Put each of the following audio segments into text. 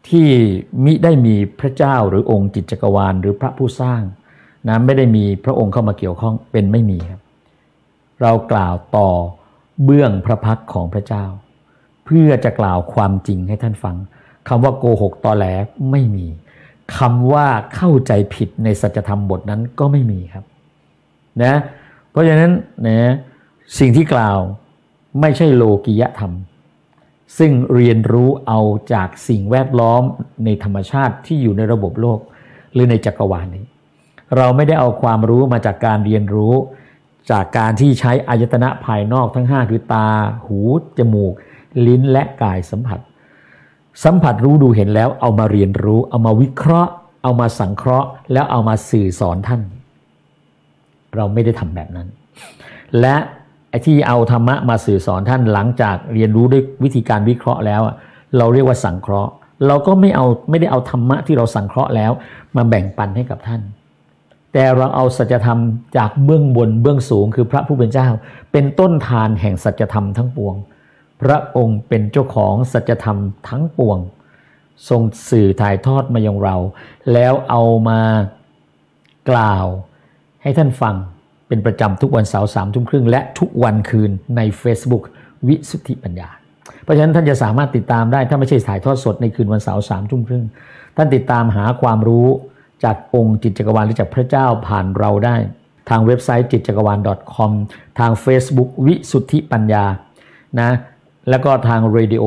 ที่มิได้มีพระเจ้าหรือองค์จิตจักรวาลหรือพระผู้สร้างนะไม่ได้มีพระองค์เข้ามาเกี่ยวข้องเป็นไม่มีครับเรากล่าวต่อเบื้องพระพักของพระเจ้าเพื่อจะกล่าวความจริงให้ท่านฟังคำว่าโกหกตอแหลไม่มีคำว่าเข้าใจผิดในสัจธรรมบทนั้นก็ไม่มีครับนะเพราะฉะนั้นนะสิ่งที่กล่าวไม่ใช่โลกิยธรรมซึ่งเรียนรู้เอาจากสิ่งแวดล้อมในธรรมชาติที่อยู่ในระบบโลกหรือในจักรวาลนี้เราไม่ได้เอาความรู้มาจากการเรียนรู้จากการที่ใช้อายตนะภายนอกทั้ง5คือตาหูจมูกลิ้นและกายสัมผัสรู้ดูเห็นแล้วเอามาเรียนรู้เอามาวิเคราะห์เอามาสังเคราะห์แล้วเอามาสื่อสอนท่านเราไม่ได้ทำแบบนั้นและไอ้ที่เอาธรรมะมาสื่อสอนท่านหลังจากเรียนรู้ด้วยวิธีการวิเคราะห์แล้วเราเรียกว่าสังเคราะห์เราก็ไม่ได้เอาธรรมะที่เราสังเคราะห์แล้วมาแบ่งปันให้กับท่านแต่เราเอาสัจธรรมจากเบื้องบนเบื้องสูงคือพระผู้เป็นเจ้าเป็นต้นทานแห่งสัจธรรมทั้งปวงพระองค์เป็นเจ้าของสัจธรรมทั้งปวงทรงสื่อถ่ายทอดมายังเราแล้วเอามากล่าวให้ท่านฟังเป็นประจำทุกวันเสาร์21:30และทุกวันคืนใน Facebook วิสุทธิปัญญาเพราะฉะนั้นท่านจะสามารถติดตามได้ถ้าไม่ใช่ถ่ายทอดสดในคืนวันเสาร์21:30ท่านติดตามหาความรู้จากองค์จิตจักรวาลหรือจากพระเจ้าผ่านเราได้ทางเว็บไซต์จิตจักรวาล .com ทาง Facebook วิสุทธิปัญญานะแล้วก็ทาง Radio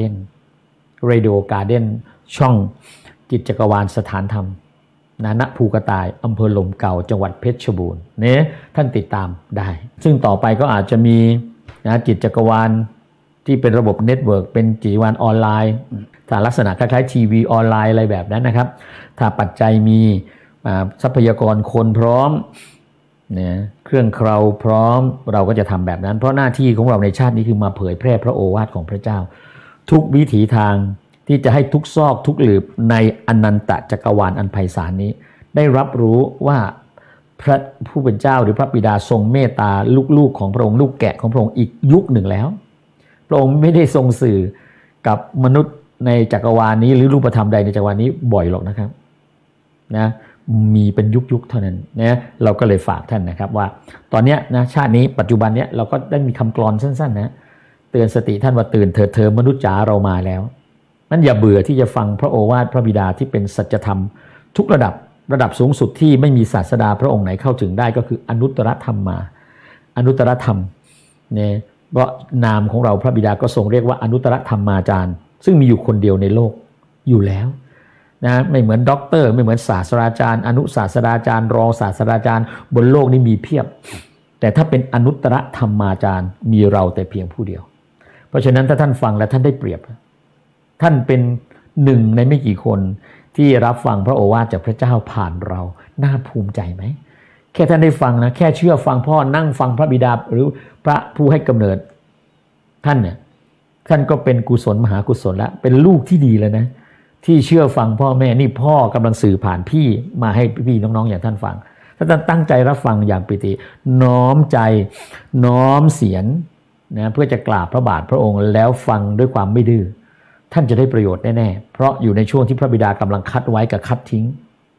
Garden ช่องจิตจักรวาลสถานธรรมณภูกระต่ายอำเภอลมเก่าจังหวัดเพชรบูรณ์เนี่ยท่านติดตามได้ซึ่งต่อไปก็อาจจะมีนะจิตจักรวาลที่เป็นระบบเน็ตเวิร์กเป็นจิตจักรวาลออนไลน์ถ้าลักษณะคล้ายๆทีวีออนไลน์อะไรแบบนั้นนะครับถ้าปัจจัยมีทรัพยากรคนพร้อมเนี่ยเครื่องเคราพร้อมเราก็จะทำแบบนั้นเพราะหน้าที่ของเราในชาตินี้คือมาเผยแพร่พระโอวาทของพระเจ้าทุกวิถีทางที่จะให้ทุกซอกทุกหลืบในอนันตจักรวาลอันไพศาลนี้ได้รับรู้ว่าพระผู้เป็นเจ้าหรือพระบิดาทรงเมตตาลูกๆของพระองค์ลูกแกะของพระองค์อีกยุคหนึ่งแล้วพระองค์ไม่ได้ทรงสื่อกับมนุษย์ในจักรวาลนี้หรือรูปธรรมใดในจักรวาลนี้บ่อยหรอกนะครับนะมีเป็นยุคเท่านั้นนะเราก็เลยฝากท่านนะครับว่าตอนนี้นะชาตินี้ปัจจุบันนี้เราก็ได้มีคำกลอนสั้นๆนะเตือนสติท่านว่าตื่นเถิดเธอมนุษย์จ๋าเรามาแล้วนั้นอย่าเบื่อที่จะฟังพระโอวาทพระบิดาที่เป็นสัจธรรมทุกระดับสูงสุดที่ไม่มีศาสดาพระองค์ไหนเข้าถึงได้ก็คืออนุตตรธรรมมาอนุตตรธรรมเนี่ยเพราะนามของเราพระบิดาก็ทรงเรียกว่าอนุตตรธรรมาจารย์ซึ่งมีอยู่คนเดียวในโลกอยู่แล้วนะไม่เหมือนด็อกเตอร์ไม่เหมือนศาสตราจารย์อนุศาสตราจารย์รองศาสตราจารย์บนโลกนี้มีเพียบแต่ถ้าเป็นอนุตตรธรรมาจารย์มีเราแต่เพียงผู้เดียวเพราะฉะนั้นถ้าท่านฟังแล้วท่านได้เปรียบท่านเป็นหนึ่งในไม่กี่คนที่รับฟังพระโอวาทจากพระเจ้าผ่านเราน่าภูมิใจไหมแค่ท่านได้ฟังนะแค่เชื่อฟังพ่อนั่งฟังพระบิดาหรือพระผู้ให้กำเนิดท่านเนี่ยท่านก็เป็นกุศลมหากุศลแล้วเป็นลูกที่ดีแล้วนะที่เชื่อฟังพ่อแม่นี่พ่อกำลังสื่อผ่านพี่มาให้พี่น้องๆอย่างท่านฟังถ้าท่านตั้งใจรับฟังอย่างปิติน้อมใจน้อมเสียงนะเพื่อจะกราบพระบาทพระองค์แล้วฟังด้วยความไม่ดื้อท่านจะได้ประโยชน์แน่ๆเพราะอยู่ในช่วงที่พระบิดากำลังคัดไว้กับคัดทิ้ง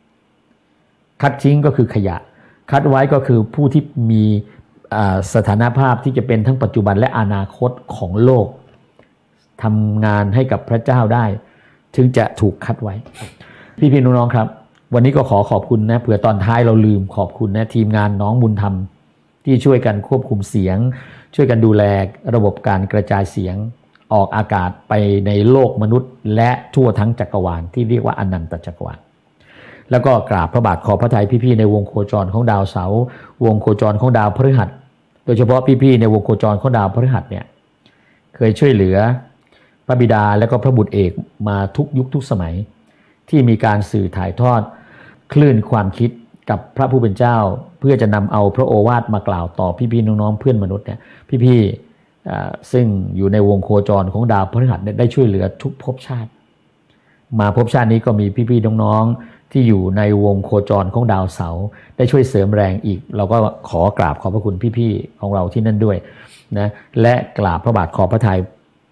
ก็คือขยะคัดไว้ก็คือผู้ที่มีสถานภาพที่จะเป็นทั้งปัจจุบันและอนาคตของโลกทำงานให้กับพระเจ้าได้ถึงจะถูกคัดไว้พี่ๆน้องๆครับวันนี้ก็ขอขอบคุณนะเผื่อตอนท้ายเราลืมขอบคุณนะทีมงานน้องบุญธรรมที่ช่วยกันควบคุมเสียงช่วยกันดูแลระบบการกระจายเสียงออกอากาศไปในโลกมนุษย์และทั่วทั้งจักรวาลที่เรียกว่าอนันตจักรวาลแล้วก็กราบพระบาทขอพระทัยพี่ๆในวงโคจรของดาวเสาร์วงโคจรของดาวพฤหัสโดยเฉพาะพี่ๆในวงโคจรของดาวพฤหัสเนี่ยเคยช่วยเหลือพระบิดาและก็พระบุตรเอกมาทุกยุคทุกสมัยที่มีการสื่อถ่ายทอดคลื่นความคิดกับพระผู้เป็นเจ้าเพื่อจะนำเอาพระโอวาทมากล่าวต่อพี่ๆน้องๆเพื่อนมนุษย์เนี่ยพี่ๆซึ่งอยู่ในวงโคจรของดาวพฤหัสได้ช่วยเหลือทุกภพชาติมาภพชาตินี้ก็มีพี่ๆน้องๆที่อยู่ในวงโคจรของดาวเสาร์ได้ช่วยเสริมแรงอีกเราก็ขอกราบขอบพระคุณพี่ๆของเราที่นั่นด้วยนะและกราบพระบาทขอพระทัยพ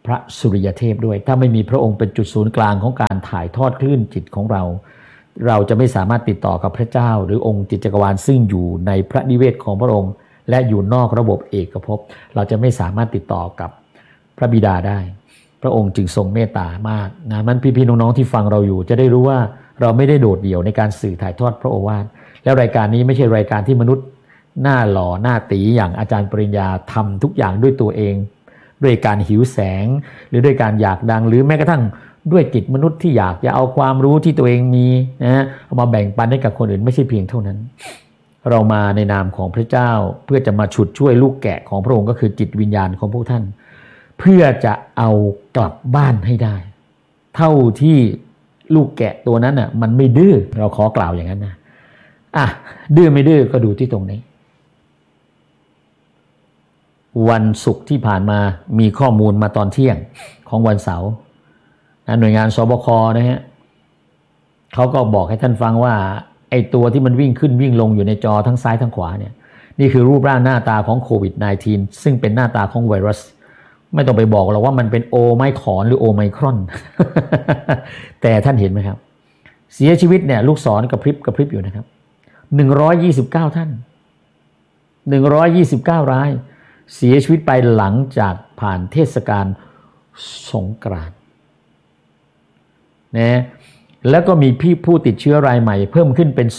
ระสุริยเทพด้วยถ้าไม่มีพระองค์เป็นจุดศูนย์กลางของการถ่ายทอดคลื่นจิตของเราเราจะไม่สามารถติดต่อกับพระเจ้าหรือองค์จิตจักรวาลซึ่งอยู่ในพระนิเวศของพระองค์และอยู่นอกระบบเอกภพเราจะไม่สามารถติดต่อกับพระบิดาได้พระองค์จึงทรงเมตตามากนะมันพี่ๆน้องๆที่ฟังเราอยู่จะได้รู้ว่าเราไม่ได้โดดเดี่ยวในการสื่อถ่ายทอดพระโอวาทแล้วรายการนี้ไม่ใช่รายการที่มนุษย์หน้าหล่อหน้าตีอย่างอาจารย์ปริญญาทำทุกอย่างด้วยตัวเองด้วยการหิวแสงหรือด้วยการอยากดังหรือแม้กระทั่งด้วยจิตมนุษย์ที่อยากจะเอาความรู้ที่ตัวเองมีนะเอามาแบ่งปันให้กับคนอื่นไม่ใช่เพียงเท่านั้นเรามาในนามของพระเจ้าเพื่อจะมาฉุดช่วยลูกแกะของพระองค์ก็คือจิตวิญญาณของพวกท่านเพื่อจะเอากลับบ้านให้ได้เท่าที่ลูกแกะตัวนั้นน่ะมันไม่ดื้อเราขอกล่าวอย่างนั้นนะดื้อไม่ดื้อก็ดูที่ตรงนี้วันศุกร์ที่ผ่านมามีข้อมูลมาตอนเที่ยงของวันเสาร์หน่วยงานสบคนะฮะเขาก็บอกให้ท่านฟังว่าไอ้ตัวที่มันวิ่งขึ้นวิ่งลงอยู่ในจอทั้งซ้ายทั้งขวาเนี่ยนี่คือรูปร่างหน้าตาของโควิด -19 ซึ่งเป็นหน้าตาของไวรัสไม่ต้องไปบอกหรอกว่ามันเป็นโอไมครอนหรือโอไมครอน แต่ท่านเห็นไหมครับเสียชีวิตเนี่ยลูกศรกระพริบอยู่นะครับ129ท่าน129รายเสียชีวิตไปหลังจากผ่านเทศกาลสงกรานต์นะแล้วก็มีผู้ติดเชื้อรายใหม่เพิ่มขึ้นเป็น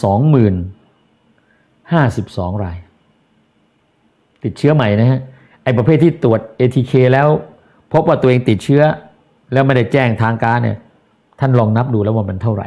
20,052 รายติดเชื้อใหม่นะฮะไอ้ประเภทที่ตรวจ ATK แล้วพบว่าตัวเองติดเชื้อแล้วไม่ได้แจ้งทางการเนี่ยท่านลองนับดูแล้วว่ามันเท่าไหร่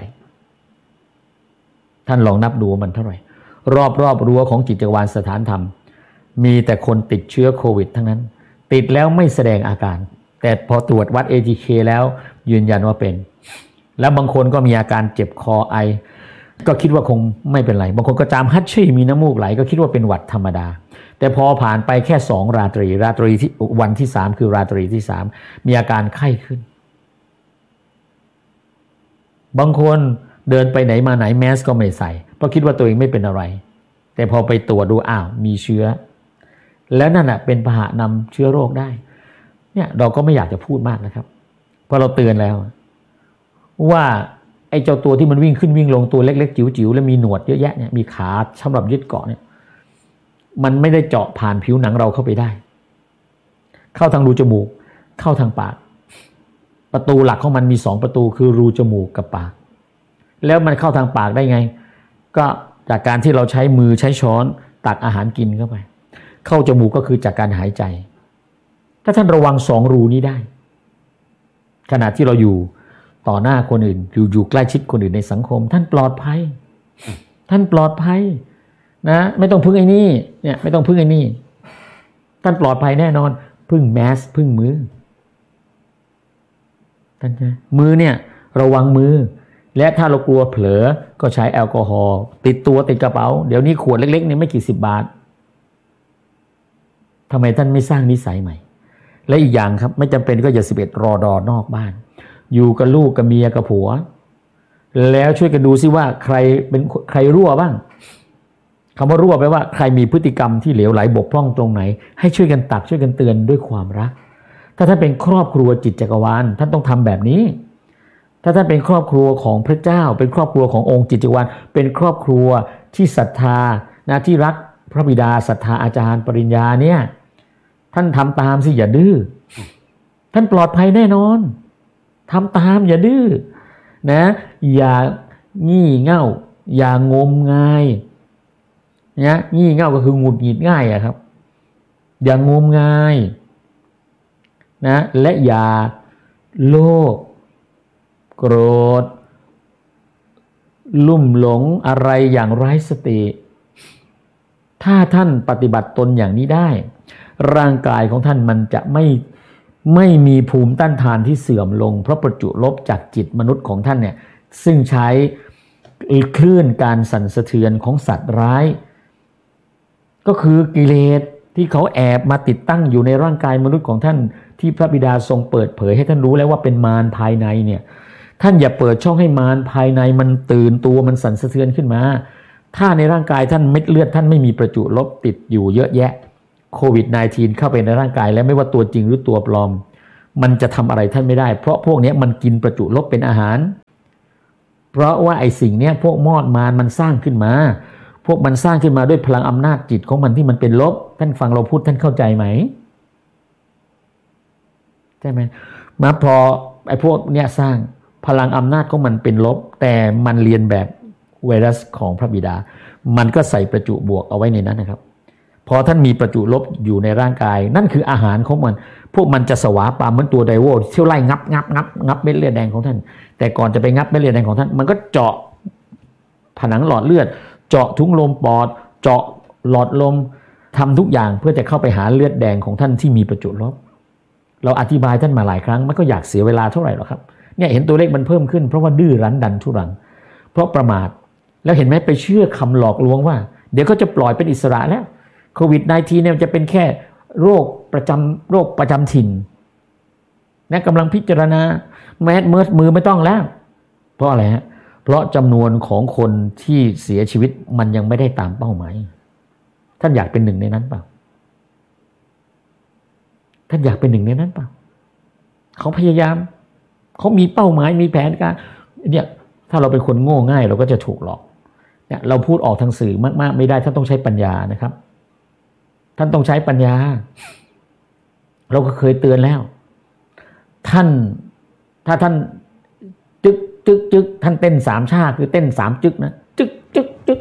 ท่านลองนับดูว่ามันเท่าไหร่รอบรั้วของจิตจักรวาลสถานธรรมมีแต่คนติดเชื้อโควิดทั้งนั้นติดแล้วไม่แสดงอาการแต่พอตรวจวัด ATK แล้วยืนยันว่าเป็นแล้วบางคนก็มีอาการเจ็บคอไอก็คิดว่าคงไม่เป็นไรบางคนก็จามฮัดชี่มีน้ำมูกไหลก็คิดว่าเป็นหวัดธรรมดาแต่พอผ่านไปแค่2ราตรีที่วันที่3คือราตรีที่3มีอาการไข้ขึ้นบางคนเดินไปไหนมาไหนแมสก็ไม่ใส่เพราะคิดว่าตัวเองไม่เป็นอะไรแต่พอไปตรวจดูมีเชื้อแล้วนั่นน่ะเป็นพาหะนำเชื้อโรคได้เนี่ยเราก็ไม่อยากจะพูดมากนะครับเพราะเราเตือนแล้วว่าไอ้เจ้าตัวที่มันวิ่งขึ้นวิ่งลงตัวเล็กๆจิ๋วๆแล้วมีหนวดเยอะแยะเนี่ยมีขาสำหรับยึดเกาะเนี่ยมันไม่ได้เจาะผ่านผิวหนังเราเข้าไปได้เข้าทางรูจมูกเข้าทางปากประตูหลักของมันมี2ประตูคือรูจมูกกับปากแล้วมันเข้าทางปากได้ไงก็จากการที่เราใช้มือใช้ช้อนตักอาหารกินเข้าไปเข้าจมูกก็คือจากการหายใจถ้าท่านระวัง2รูนี้ได้ขณะที่เราอยู่ต่อหน้าคนอื่นอยู่ใกล้ชิดคนอื่นในสังคมท่านปลอดภัยนะไม่ต้องพึ่งไอ้นี่เนี่ยไม่ต้องพึ่งไอ้นี่ท่านปลอดภัยแน่นอนพึ่งแมสพึ่งมือท่านมือเนี่ยระวังมือและถ้าเรากลัวเผลอก็ใช้แอลกอฮอล์ติดตัวติดกระเป๋าเดี๋ยวนี้ขวดเล็กๆนี่ไม่กี่10 บาททำไมท่านไม่สร้างนิสัยใหม่และอีกอย่างครับไม่จำเป็นก็อย่า11 รอดอนอกบ้านอยู่กับลูกกับเมียกับผัวแล้วช่วยกันดูซิว่าใครรั่วบ้างคำว่ารั่วแปลว่าใครมีพฤติกรรมที่เหลวไหลบกพร่องตรงไหนให้ช่วยกันตักช่วยกันเตือนด้วยความรักถ้าท่านเป็นครอบครัวจิตจักรวาลท่านต้องทำแบบนี้ถ้าท่านเป็นครอบครัวของพระเจ้าเป็นครอบครัวขององค์จิตจักรวาลเป็นครอบครัวที่ศรัทธานะที่รักพระบิดาศรัทธาอาจารย์ปริญญาเนี่ยท่านทำตามสิอย่าดื้อท่านปลอดภัยแน่นอนทำตามอย่าดื้อนะอย่างี่เง่าอย่างมงายนะงี่เง่าก็คือหงุดหงิดง่ายอะครับอย่างงมงายนะและอย่าโลภโกรธลุ่มหลงอะไรอย่างไร้สติถ้าท่านปฏิบัติตนอย่างนี้ได้ร่างกายของท่านมันจะไม่มีภูมิต้านทานที่เสื่อมลงเพราะประจุลบจากจิตมนุษย์ของท่านเนี่ยซึ่งใช้คลื่นการสั่นสะเทือนของสัตว์ร้ายก็คือกิเลสที่เขาแอบมาติดตั้งอยู่ในร่างกายมนุษย์ของท่านที่พระบิดาทรงเปิดเผยให้ท่านรู้แล้วว่าเป็นมารภายในเนี่ยท่านอย่าเปิดช่องให้มารภายในมันตื่นตัวมันสั่นสะเทือนขึ้นมาถ้าในร่างกายท่านเม็ดเลือดท่านไม่มีประจุลบติดอยู่เยอะแยะโควิด -19 เข้าไปในร่างกายแล้วไม่ว่าตัวจริงหรือตัวปลอมมันจะทำอะไรท่านไม่ได้เพราะพวกนี้มันกินประจุลบเป็นอาหารเพราะว่าไอ้สิ่งนี้พวกมอดมารมันสร้างขึ้นมาพวกมันสร้างขึ้นมาด้วยพลังอำนาจจิตของมันที่มันเป็นลบท่านฟังเราพูดท่านเข้าใจไหมใช่ไหมมาพอไอ้พวกเนี้ยสร้างพลังอำนาจของมันเป็นลบแต่มันเรียนแบบไวรัสของพระบิดามันก็ใส่ประจุบวกเอาไว้ในนั้นนะครับพอท่านมีประจุลบอยู่ในร่างกายนั่นคืออาหารของมันพวกมันจะสวาปามเหมือนตัวไดโวเที่ยวไล่งับเม็ดเลือดแดงของท่านแต่ก่อนจะไปงับเม็ดเลือดแดงของท่านมันก็เจาะผนังหลอดเลือดเจาะถุงลมปอดเจาะหลอดลมทำทุกอย่างเพื่อจะเข้าไปหาเลือดแดงของท่านที่มีประจุลบเราอธิบายท่านมาหลายครั้งมันก็อยากเสียเวลาเท่าไหร่หรอกครับเนี่ยเห็นตัวเลขมันเพิ่มขึ้นเพราะว่าดื้อรั้นดันทุรังเพราะประมาทแล้วเห็นไหมไปเชื่อคำหลอกลวงว่าเดี๋ยวเขาจะปล่อยเป็นอิสระแล้วโควิด-19 เนี่ยจะเป็นแค่โรคประจำถิ่นนะกำลังพิจารณาแมสมือไม่ต้องแล้วเพราะอะไรฮะเพราะจำนวนของคนที่เสียชีวิตมันยังไม่ได้ตามเป้าหมายท่านอยากเป็นหนึ่งในนั้นเปล่าท่านอยากเป็นหนึ่งในนั้นเปล่าเขาพยายามเขามีเป้าหมายมีแผนการเนี่ยถ้าเราเป็นคนโง่ง่ายเราก็จะถูกหลอกเนี่ยเราพูดออกทางสื่อมากๆไม่ได้ท่านต้องใช้ปัญญานะครับท่านต้องใช้ปัญญาเราก็เคยเตือนแล้วท่านถ้าท่านจึกท่านเต้น3ชาคือเต้น3จึกนะจึก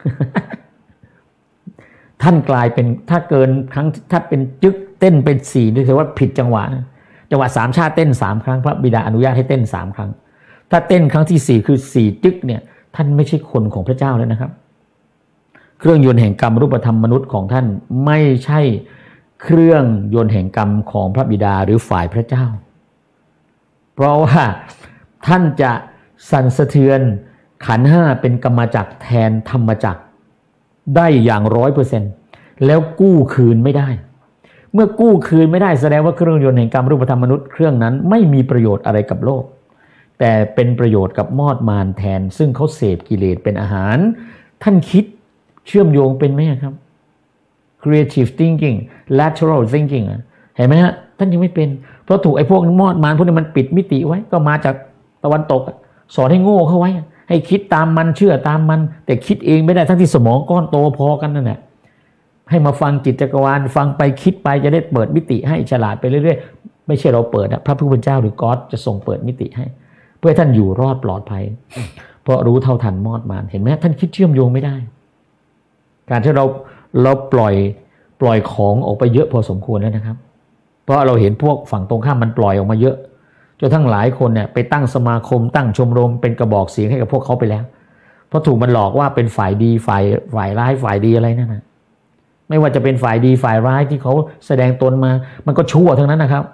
ท่านกลายเป็นถ้าเกินครั้งถ้าเป็นจึกเต้นเป็น4นี่ถือว่าผิดจังหวะนะจังหวะ3ชาเต้น3ครั้งพระบิดาอนุญาตให้เต้น3ครั้งถ้าเต้นครั้งที่4คือ4จึกเนี่ยท่านไม่ใช่คนของพระเจ้าแล้วนะครับเครื่องยนต์แห่งกรรมรูปธรรมมนุษย์ของท่านไม่ใช่เครื่องยนต์แห่งกรรมของพระบิดาหรือฝ่ายพระเจ้าเพราะว่าท่านจะสั่นสะเทือนขันธ์5เป็นกรรมจักรแทนธรรมจักรได้อย่าง 100% แล้วกู้คืนไม่ได้เมื่อกู้คืนไม่ได้แสดงว่าเครื่องยนต์แห่งกรรมรูปธรรมมนุษย์เครื่องนั้นไม่มีประโยชน์อะไรกับโลกแต่เป็นประโยชน์กับมอดมารแทนซึ่งเขาเสพกิเลสเป็นอาหารท่านคิดเชื่อมโยงเป็นไหมครับ creative thinking lateral thinking เห็นไหมฮะท่านยังไม่เป็นเพราะถูกไอ้พวกมอดมารพวกนี้มันปิดมิติไว้ก็มาจากตะวันตกสอนให้โง่เข้าไว้ให้คิดตามมันเชื่อตามมันแต่คิดเองไม่ได้ทั้งที่สมองก้อนโตพอกันนั่นแหละให้มาฟังจิตจักรวาลฟังไปคิดไปจะได้เปิดมิติให้ฉลาดไปเรื่อยๆไม่ใช่เราเปิดนะพระผู้เป็นเจ้าหรือก๊อดจะทรงเปิดมิติให้เพื่อท่านอยู่รอดปลอดภัยเพราะรู้เท่าทันมอดมารเห็นไหมท่านคิดเชื่อมโยงไม่ได้การที่เราปล่อยของออกไปเยอะพอสมควรแล้วนะครับเพราะเราเห็นพวกฝั่งตรงข้ามมันปล่อยออกมาเยอะจนทั้งหลายคนเนี่ยไปตั้งสมาคมตั้งชมรมเป็นกระบอกเสียงให้กับพวกเขาไปแล้วเพราะถูกมันหลอกว่าเป็นฝ่ายดีฝ่ายร้ายฝ่ายดีอะไรนั่นนะไม่ว่าจะเป็นฝ่ายดีฝ่ายร้ายที่เขาแสดงตนมามันก็ชั่วทั้งนั้นนะครับ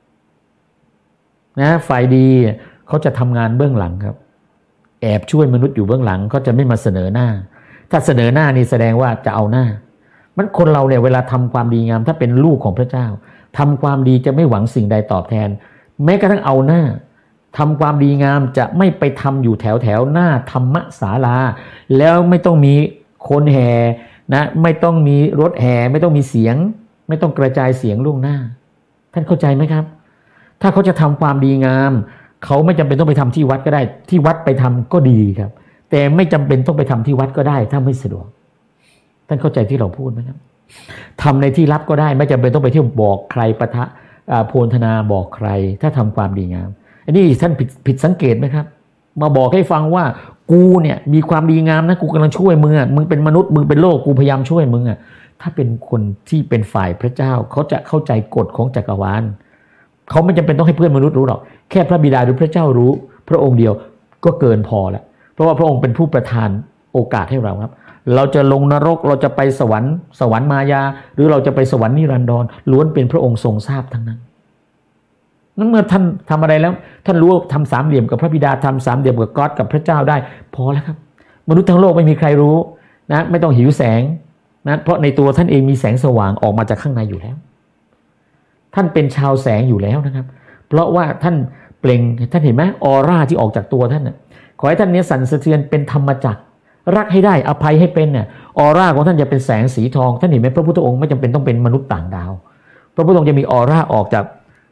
นะฝ่ายดีเขาจะทำงานเบื้องหลังครับแอบช่วยมนุษย์อยู่เบื้องหลังเขาจะไม่มาเสนอหน้าถ้าเสนอหน้านี่แสดงว่าจะเอาหน้ามันคนเราเนี่ยเวลาทำความดีงามถ้าเป็นลูกของพระเจ้าทำความดีจะไม่หวังสิ่งใดตอบแทนแม้กระทั่งเอาหน้าทำความดีงามจะไม่ไปทำอยู่แถวหน้าธรรมศาลาแล้วไม่ต้องมีคนแห่นะไม่ต้องมีรถแห่ไม่ต้องมีเสียงไม่ต้องกระจายเสียงล่วงหน้าท่านเข้าใจไหมครับถ้าเขาจะทำความดีงามเขาไม่จำเป็นต้องไปทำที่วัดก็ได้ที่วัดไปทำก็ดีครับแต่ไม่จำเป็นต้องไปทำที่วัดก็ได้ถ้าไม่สะดวกท่านเข้าใจที่เราพูดไหมครับทำในที่ลับก็ได้ไม่จำเป็นต้องไปเที่ยวบอกใครปะทะโพลธนาบอกใครถ้าทำความดีงามอันนี้ท่านผิดสังเกตไหมครับมาบอกให้ฟังว่ากูเนี่ยมีความดีงามนะกูกำลังช่วยมึงอ่ะมึงเป็นมนุษย์มึงเป็นโลกกูพยายามช่วยมึงอ่ะถ้าเป็นคนที่เป็นฝ่ายพระเจ้าเขาจะเข้าใจกฎของจักรวาลเขาไม่จำเป็นต้องให้เพื่อนมนุษย์รู้หรอกแค่พระบิดาหรือพระเจ้ารู้พระองค์เดียวก็เกินพอแล้วเพราะว่าพระองค์เป็นผู้ประทานโอกาสให้เราครับเราจะลงนรกเราจะไปสวรรค์มายาหรือเราจะไปสวรรค์นิรันดรล้วนเป็นพระองค์ทรงทราบทั้งนั้นนั้นเมื่อท่านทำอะไรแล้วท่านรู้ทำสามเหลี่ยมกับพระบิดาทำสามเหลี่ยมกับก๊อดกับพระเจ้าได้พอแล้วครับมนุษย์ทั้งโลกไม่มีใครรู้นะไม่ต้องหิวแสงนะเพราะในตัวท่านเองมีแสงสว่างออกมาจากข้างในอยู่แล้วท่านเป็นชาวแสงอยู่แล้วนะครับเพราะว่าท่านเปล่งท่านเห็นไหมออร่าที่ออกจากตัวท่านน่ะขอให้ท่านนี้สั่นสะเทือนเป็นธรรมจักรรักให้ได้อภัยให้เป็นเนี่ยออร่าของท่านจะเป็นแสงสีทองท่านเห็นไหมพระพุทธองค์ไม่จำเป็นต้องเป็นมนุษย์ต่างดาวพระพุทธองค์จะมีออร่าออกจาก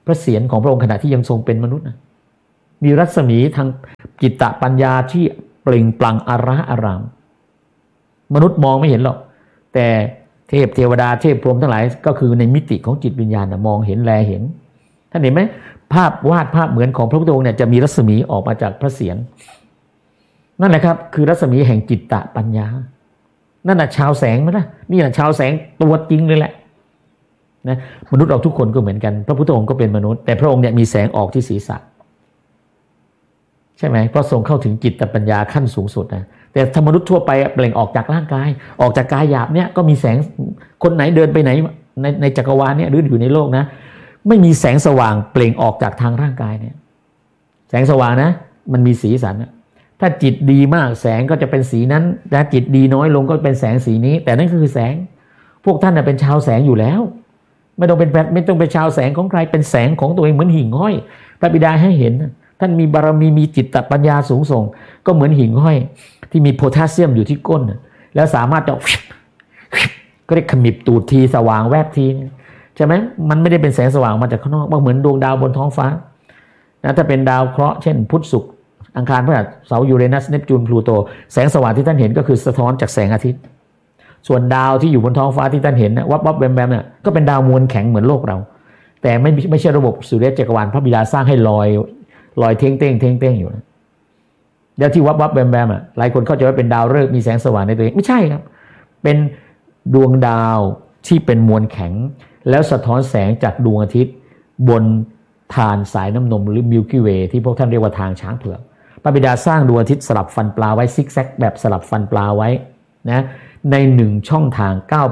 พระเศียรของพระองค์ขณะที่ยังทรงเป็นมนุษย์นะมีรัศมีทางจิตตปัญญาที่เปล่งปลั่งอาระอารามมนุษย์มองไม่เห็นหรอกแต่เทพเทวดาเทพพรหมทั้งหลายก็คือในมิติของจิตวิญญาณมองเห็นแลเห็นท่านเห็นไหมภาพวาดภาพเหมือนของพระพุทธองค์เนี่ยจะมีรัศมีออกมาจากพระเศียรนั่นแหละครับคือรัศมีแห่งจิตตปัญญานั่นแหะชาวแสงมั้ยล่ะนี่แหละชาวแสงตัวจริงเลยแหละนะมนุษย์เราทุกคนก็เหมือนกันพระพุทธองค์ก็เป็นมนุษย์แต่พระองค์เนี่ยมีแสงออกที่ศีรษะใช่ไหมเพราะทรงเข้าถึงจิตปัญญาขั้นสูงสุดนะแต่ธรรมนุษย์ทั่วไปเปล่งออกจากร่างกายออกจากกายหยาบเนี่ยก็มีแสงคนไหนเดินไปไหนในจักรวาลเนี่ยหรืออยู่ในโลกนะไม่มีแสงสว่างเปล่งออกจากทางร่างกายเนี่ยแสงสว่างนะมันมีสีสันนะถ้าจิตดีมากแสงก็จะเป็นสีนั้นถ้าจิตดีน้อยลงก็เป็นแสงสีนี้แต่นั่นคือแสงพวกท่านน่ะเป็นชาวแสงอยู่แล้วไม่ต้องเป็นชาวแสงของใครเป็นแสงของตัวเองเหมือนหิ่งห้อยพระบิดาให้เห็นท่านมีบารมีมีจิตตปัญญาสูงส่งก็เหมือนหิ่งห้อยที่มีโพแทสเซียมอยู่ที่ก้นแล้วสามารถจะก็ได้ขมิบตูดทีสว่างแวบทีใช่ไหมมันไม่ได้เป็นแสงสว่างมาจากข้างนอกมันเหมือนดวงดาวบนท้องฟ้านะถ้าเป็นดาวเคราะห์เช่นพุธศุกร์อังคารพฤหัสเสาร์ยูเรนัสเนปจูนพลูโตแสงสว่างที่ท่านเห็นก็คือสะท้อนจากแสงอาทิตย์ส่วนดาวที่อยู่บนท้องฟ้าที่ท่านเห็นนะวับๆแวมๆเนี่ยก็เป็นดาวมวลแข็งเหมือนโลกเราแต่ไม่ใช่ระบบสุริยะจักรวาลพระบิดาสร้างให้ลอยเท่งอยู่นะเดี๋ยวที่วับแวมหลายคนเข้าใจว่าเป็นดาวฤกษ์มีแสงสว่างในตัวเองไม่ใช่ครับเป็นดวงดาวที่เป็นมวลแข็งแล้วสะท้อนแสงจากดวงอาทิตย์บนฐานสายน้ำนมหรือมิลกี้เวย์ที่พวกท่านเรียกว่าทางช้างเผือกพระบิดาสร้างดวงอาทิตย์สลับฟันปลาไว้ซิกแซกแบบสลับฟันปลาไว้นะใน1ช่องทาง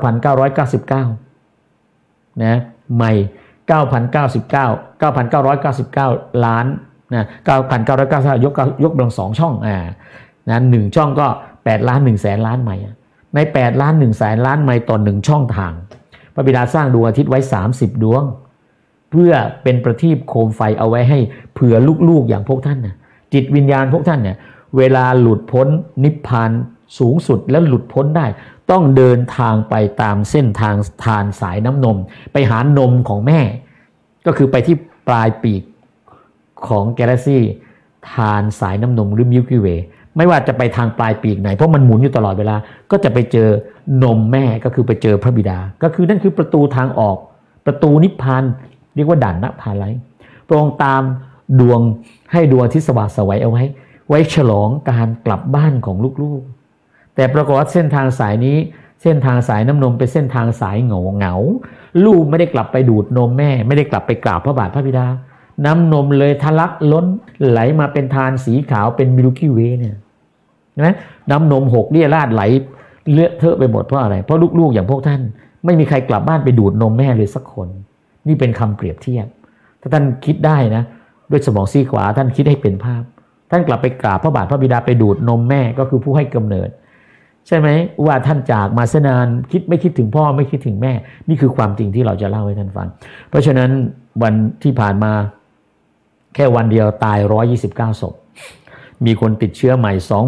9,999 นะใหม่ 9,999 ล้านนะ9,999 ยกกำลัง2ช่องนะ1ช่องก็8ล้าน1แสนล้านใหม่ใน8ล้าน1แสนล้านใหม่ต่อ1ช่องทางพระบิดาสร้างดวงอาทิตย์ไว้30ดวงเพื่อเป็นประทีปโคมไฟเอาไว้ให้เผื่อลูกๆอย่างพวกท่านนะจิตวิญญาณพวกท่านเนี่ยเวลาหลุดพ้นนิพพานสูงสุดแล้วหลุดพ้นได้ต้องเดินทางไปตามเส้นทางทานสายน้ำนมไปหานมของแม่ก็คือไปที่ปลายปีกของกาแล็กซี่ทานสายน้ำนมหรือมิลกี้เวย์ไม่ว่าจะไปทางปลายปีกไหนเพราะมันหมุนอยู่ตลอดเวลาก็จะไปเจอนมแม่ก็คือไปเจอพระบิดาก็คือนั่นคือประตูทางออกประตูนิพพานเรียกว่าด่านนภาลัยพระองค์ตามดวงให้ดวงอาทิตย์สว่างไสวเอาไว้ฉลองการกลับบ้านของลูกๆแต่ปรากฏว่าเส้นทางสายนี้เส้นทางสายน้ำนมเป็นเส้นทางสายเหงาลูกไม่ได้กลับไปดูดนมแม่ไม่ได้กลับไปกราบพระบาทพระบิดาน้ำนมเลยทะลักล้นไหลมาเป็นทานสีขาวเป็นมิลกี้เวย์เนี่ยนะน้ำนมหกเรี่ยราดไหลเลอะเทอะไปหมดเพราะอะไรเพราะลูกๆอย่างพวกท่านไม่มีใครกลับบ้านไปดูดนมแม่เลยสักคนนี่เป็นคำเปรียบเทียบถ้าท่านคิดได้นะด้วยสมองซีกขวาท่านคิดให้เป็นภาพท่านกลับไปกราบพระบาทพระบิดาไปดูดนมแม่ก็คือผู้ให้กำเนิดใช่ไหมว่าท่านจากมาซะนานไม่คิดถึงพ่อไม่คิดถึงแม่นี่คือความจริงที่เราจะเล่าให้ท่านฟังเพราะฉะนั้นวันที่ผ่านมาแค่วันเดียวตาย129ศพมีคนติดเชื้อใหม่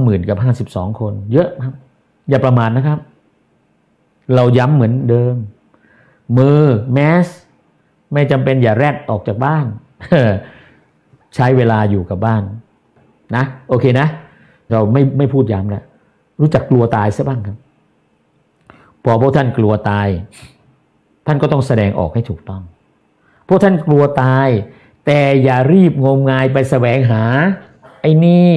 20,052 คนเยอะครับอย่าประมาทนะครับเราย้ำเหมือนเดิมมือแมสไม่จำเป็นอย่าแรดออกจากบ้าน ใช้เวลาอยู่กับบ้านนะโอเคนะเราไม่พูดย้ำแล้วรู้จักกลัวตายซะบ้างครับพอพวกท่านกลัวตายท่านก็ต้องแสดงออกให้ถูกต้องพวกท่านกลัวตายแต่อย่ารีบงมงายไปแสวงหาไอ้นี่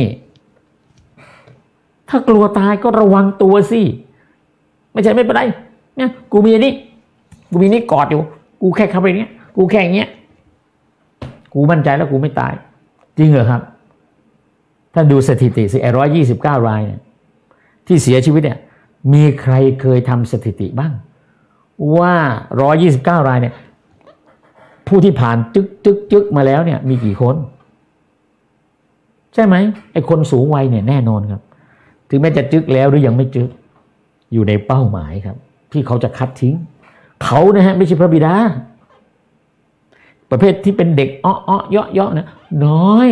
ถ้ากลัวตายก็ระวังตัวสิไม่ใช่ไม่เป็นไรเนี่ยกูมีนี่กอดอยู่กูแค่เข้าไปเนี้ยกูแค่อย่างเงี้ยกูมั่นใจแล้วกูไม่ตายจริงเหรอครับท่านดูสถิติสิ129รายเนี่ยที่เสียชีวิตเนี่ยมีใครเคยทำสถิติบ้างว่า129รายเนี่ยผู้ที่ผ่านจึกมาแล้วเนี่ยมีกี่คนใช่ไหมไอ้คนสูงวัยเนี่ยแน่นอนครับถึงแม้จะจึกแล้วหรือยังไม่จึกอยู่ในเป้าหมายครับที่เขาจะคัดทิ้งเขานะฮะไม่ใช่พระบิดาประเภทที่เป็นเด็กเยาะนะน้อย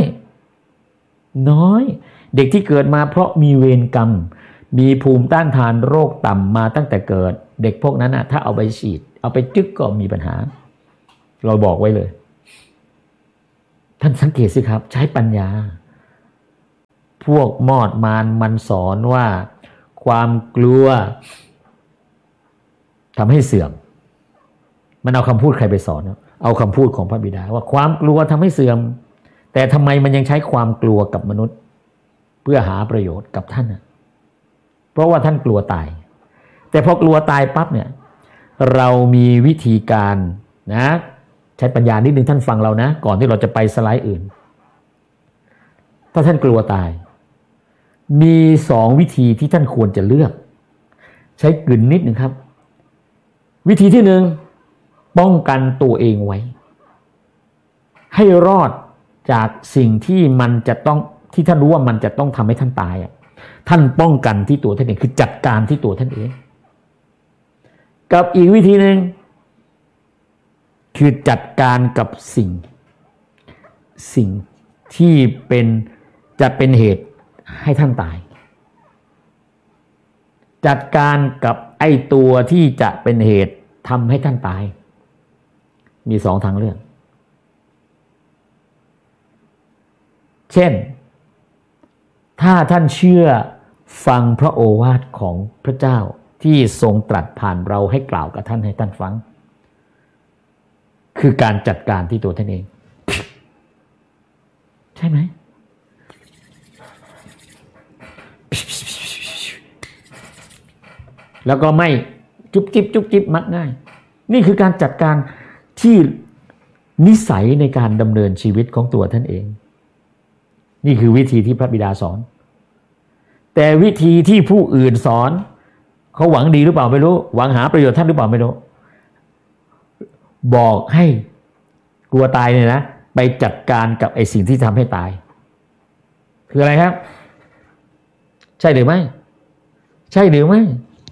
เด็กที่เกิดมาเพราะมีเวรกรรมมีภูมิต้านทานโรคต่ำมาตั้งแต่เกิดเด็กพวกนั้นนะถ้าเอาไปฉีดเอาไปจึกก็มีปัญหาเราบอกไว้เลยท่านสังเกตสิครับใช้ปัญญาพวกมอดมารมันสอนว่าความกลัวทำให้เสื่อมมันเอาคำพูดใครไปสอนเอาคำพูดของพระบิดาว่าความกลัวทำให้เสื่อมแต่ทำไมมันยังใช้ความกลัวกับมนุษย์เพื่อหาประโยชน์กับท่านเพราะว่าท่านกลัวตายแต่พอกลัวตายปั๊บเนี่ยเรามีวิธีการนะใช้ปัญญานิดนึงท่านฟังเรานะก่อนที่เราจะไปสไลด์อื่นถ้าท่านกลัวตายมี2วิธีที่ท่านควรจะเลือกใช้กลืนนิดนึงครับวิธีที่1ป้องกันตัวเองไว้ให้รอดจากสิ่งที่มันจะต้องที่ท่านรู้ว่ามันจะต้องทำให้ท่านตายท่านป้องกันที่ตัวท่านเองคือจัดการที่ตัวท่านเองกับอีกวิธีหนึ่งคือจัดการกับสิ่งที่จะเป็นเหตุให้ท่านตายจัดการกับไอ้ตัวที่จะเป็นเหตุทำให้ท่านตายมี2ทางเลือกเช่นถ้าท่านเชื่อฟังพระโอวาทของพระเจ้าที่ทรงตรัสผ่านเราให้กล่าวกับท่านให้ท่านฟังคือการจัดการที่ตัวท่านเองใช่ไหมแล้วก็ไม่จุ๊บจิ๊บมักง่ายนี่คือการจัดการที่นิสัยในการดำเนินชีวิตของตัวท่านเองนี่คือวิธีที่พระบิดาสอนแต่วิธีที่ผู้อื่นสอนเขาหวังดีหรือเปล่าไม่รู้หวังหาประโยชน์ท่านหรือเปล่าไม่รู้บอกให้กลัวตายเนี่ยนะไปจัดการกับไอ้สิ่งที่ทำให้ตายคืออะไรครับใช่หรือไม่ใช่หรือไม่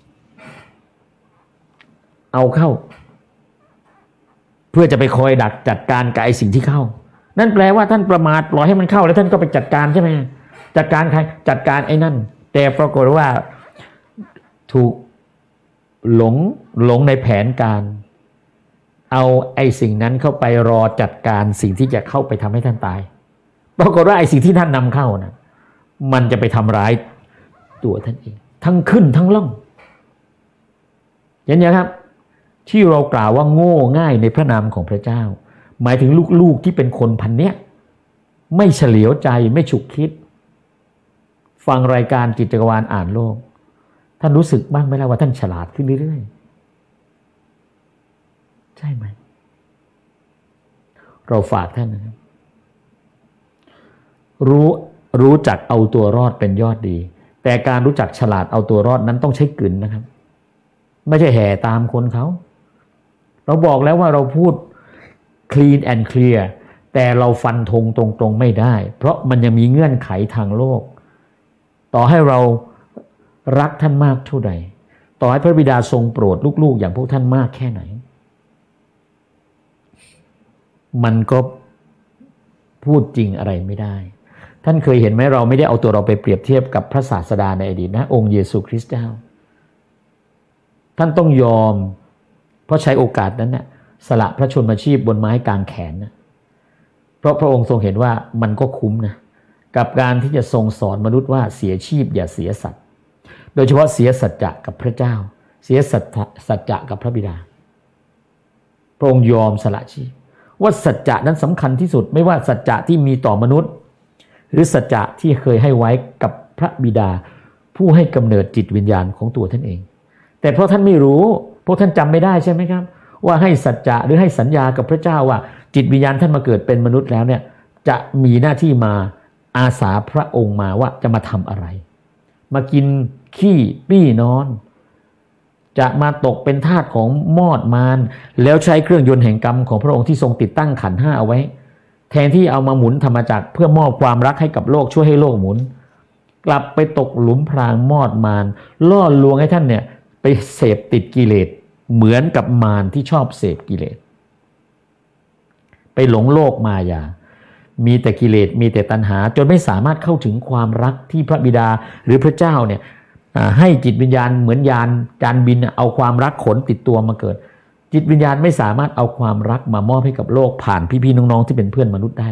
เอาเข้าเพื่อจะไปคอยดักจัดการกับไอ้สิ่งที่เข้านั่นแปลว่าท่านประมาทปล่อยให้มันเข้าแล้วท่านก็ไปจัดการใช่ไหมจัดการใครจัดการไอ้นั่นแต่ปรากฏว่าถูกหลงในแผนการเอาไอ้สิ่งนั้นเข้าไปรอจัดการสิ่งที่จะเข้าไปทำให้ท่านตายปรากฏว่าไอ้สิ่งที่ท่านนำเข้านะมันจะไปทำร้ายตัวท่านเองทั้งขึ้นทั้งล่องเห็นไหมครับที่เรากล่าวว่าโง่ง่ายในพระนามของพระเจ้าหมายถึงลูกๆที่เป็นคนพันเนี้ยไม่เฉลียวใจไม่ฉุกคิดฟังรายการจิตจักรวาลอ่านโลกท่านรู้สึกบ้างไหมล่ะว่าท่านฉลาดขึ้นเรื่อยๆใช่ไหมเราฝากท่านนะครับรู้จักเอาตัวรอดเป็นยอดดีแต่การรู้จักฉลาดเอาตัวรอดนั้นต้องใช้กลืนนะครับไม่ใช่แห่ตามคนเขาเราบอกแล้วว่าเราพูด clean and clear แต่เราฟันธงตรงๆไม่ได้เพราะมันยังมีเงื่อนไขทางโลกต่อให้เรารักท่านมากเท่าใดต่อให้พระบิดาทรงโปรดลูกๆอย่างพวกท่านมากแค่ไหนมันก็พูดจริงอะไรไม่ได้ท่านเคยเห็นไหมเราไม่ได้เอาตัวเราไปเปรียบเทียบกับพระศาสดาในอดีตนะองค์เยซูคริสต์เจ้าท่านต้องยอมเพราะใช้โอกาสนั้นนะสละพระชนมาชีพบนไม้กางแขนนะเพราะพระองค์ทรงเห็นว่ามันก็คุ้มนะกับการที่จะทรงสอนมนุษย์ว่าเสียชีพอย่าเสียสัตย์โดยเฉพาะเสียสัจจะกับพระเจ้าเสียสัจจะกับพระบิดาพระองค์ยอมสละชีพว่าสัจจะนั้นสำคัญที่สุดไม่ว่าสัจจะที่มีต่อมนุษย์หรือสัจจะที่เคยให้ไว้กับพระบิดาผู้ให้กำเนิดจิตวิญญาณของตัวท่านเองแต่เพราะท่านไม่รู้พวกท่านจำไม่ได้ใช่ไหมครับว่าให้สัจจะหรือให้สัญญากับพระเจ้าว่าจิตวิญญาณท่านมาเกิดเป็นมนุษย์แล้วเนี่ยจะมีหน้าที่มาอาสาพระองค์มาว่าจะมาทำอะไรมากินขี้ปี้นอนจะมาตกเป็นทาสของมอดมารแล้วใช้เครื่องยนต์แห่งกรรมของพระองค์ที่ทรงติดตั้งขันธ์5เอาไว้แทนที่เอามาหมุนธรรมจักรเพื่อมอบความรักให้กับโลกช่วยให้โลกหมุนกลับไปตกหลุมพรางมอดมารล่อลวงให้ท่านเนี่ยไปเสพติดกิเลสเหมือนกับมารที่ชอบเสพกิเลสไปหลงโลกมายามีแต่กิเลสมีแต่ตัณหาจนไม่สามารถเข้าถึงความรักที่พระบิดาหรือพระเจ้าเนี่ยให้จิตวิญญาณเหมือนจานบินเอาความรักขนติดตัวมาเกิดจิตวิญญาณไม่สามารถเอาความรักมามอบให้กับโลกผ่านพี่ๆน้องๆที่เป็นเพื่อนมนุษย์ได้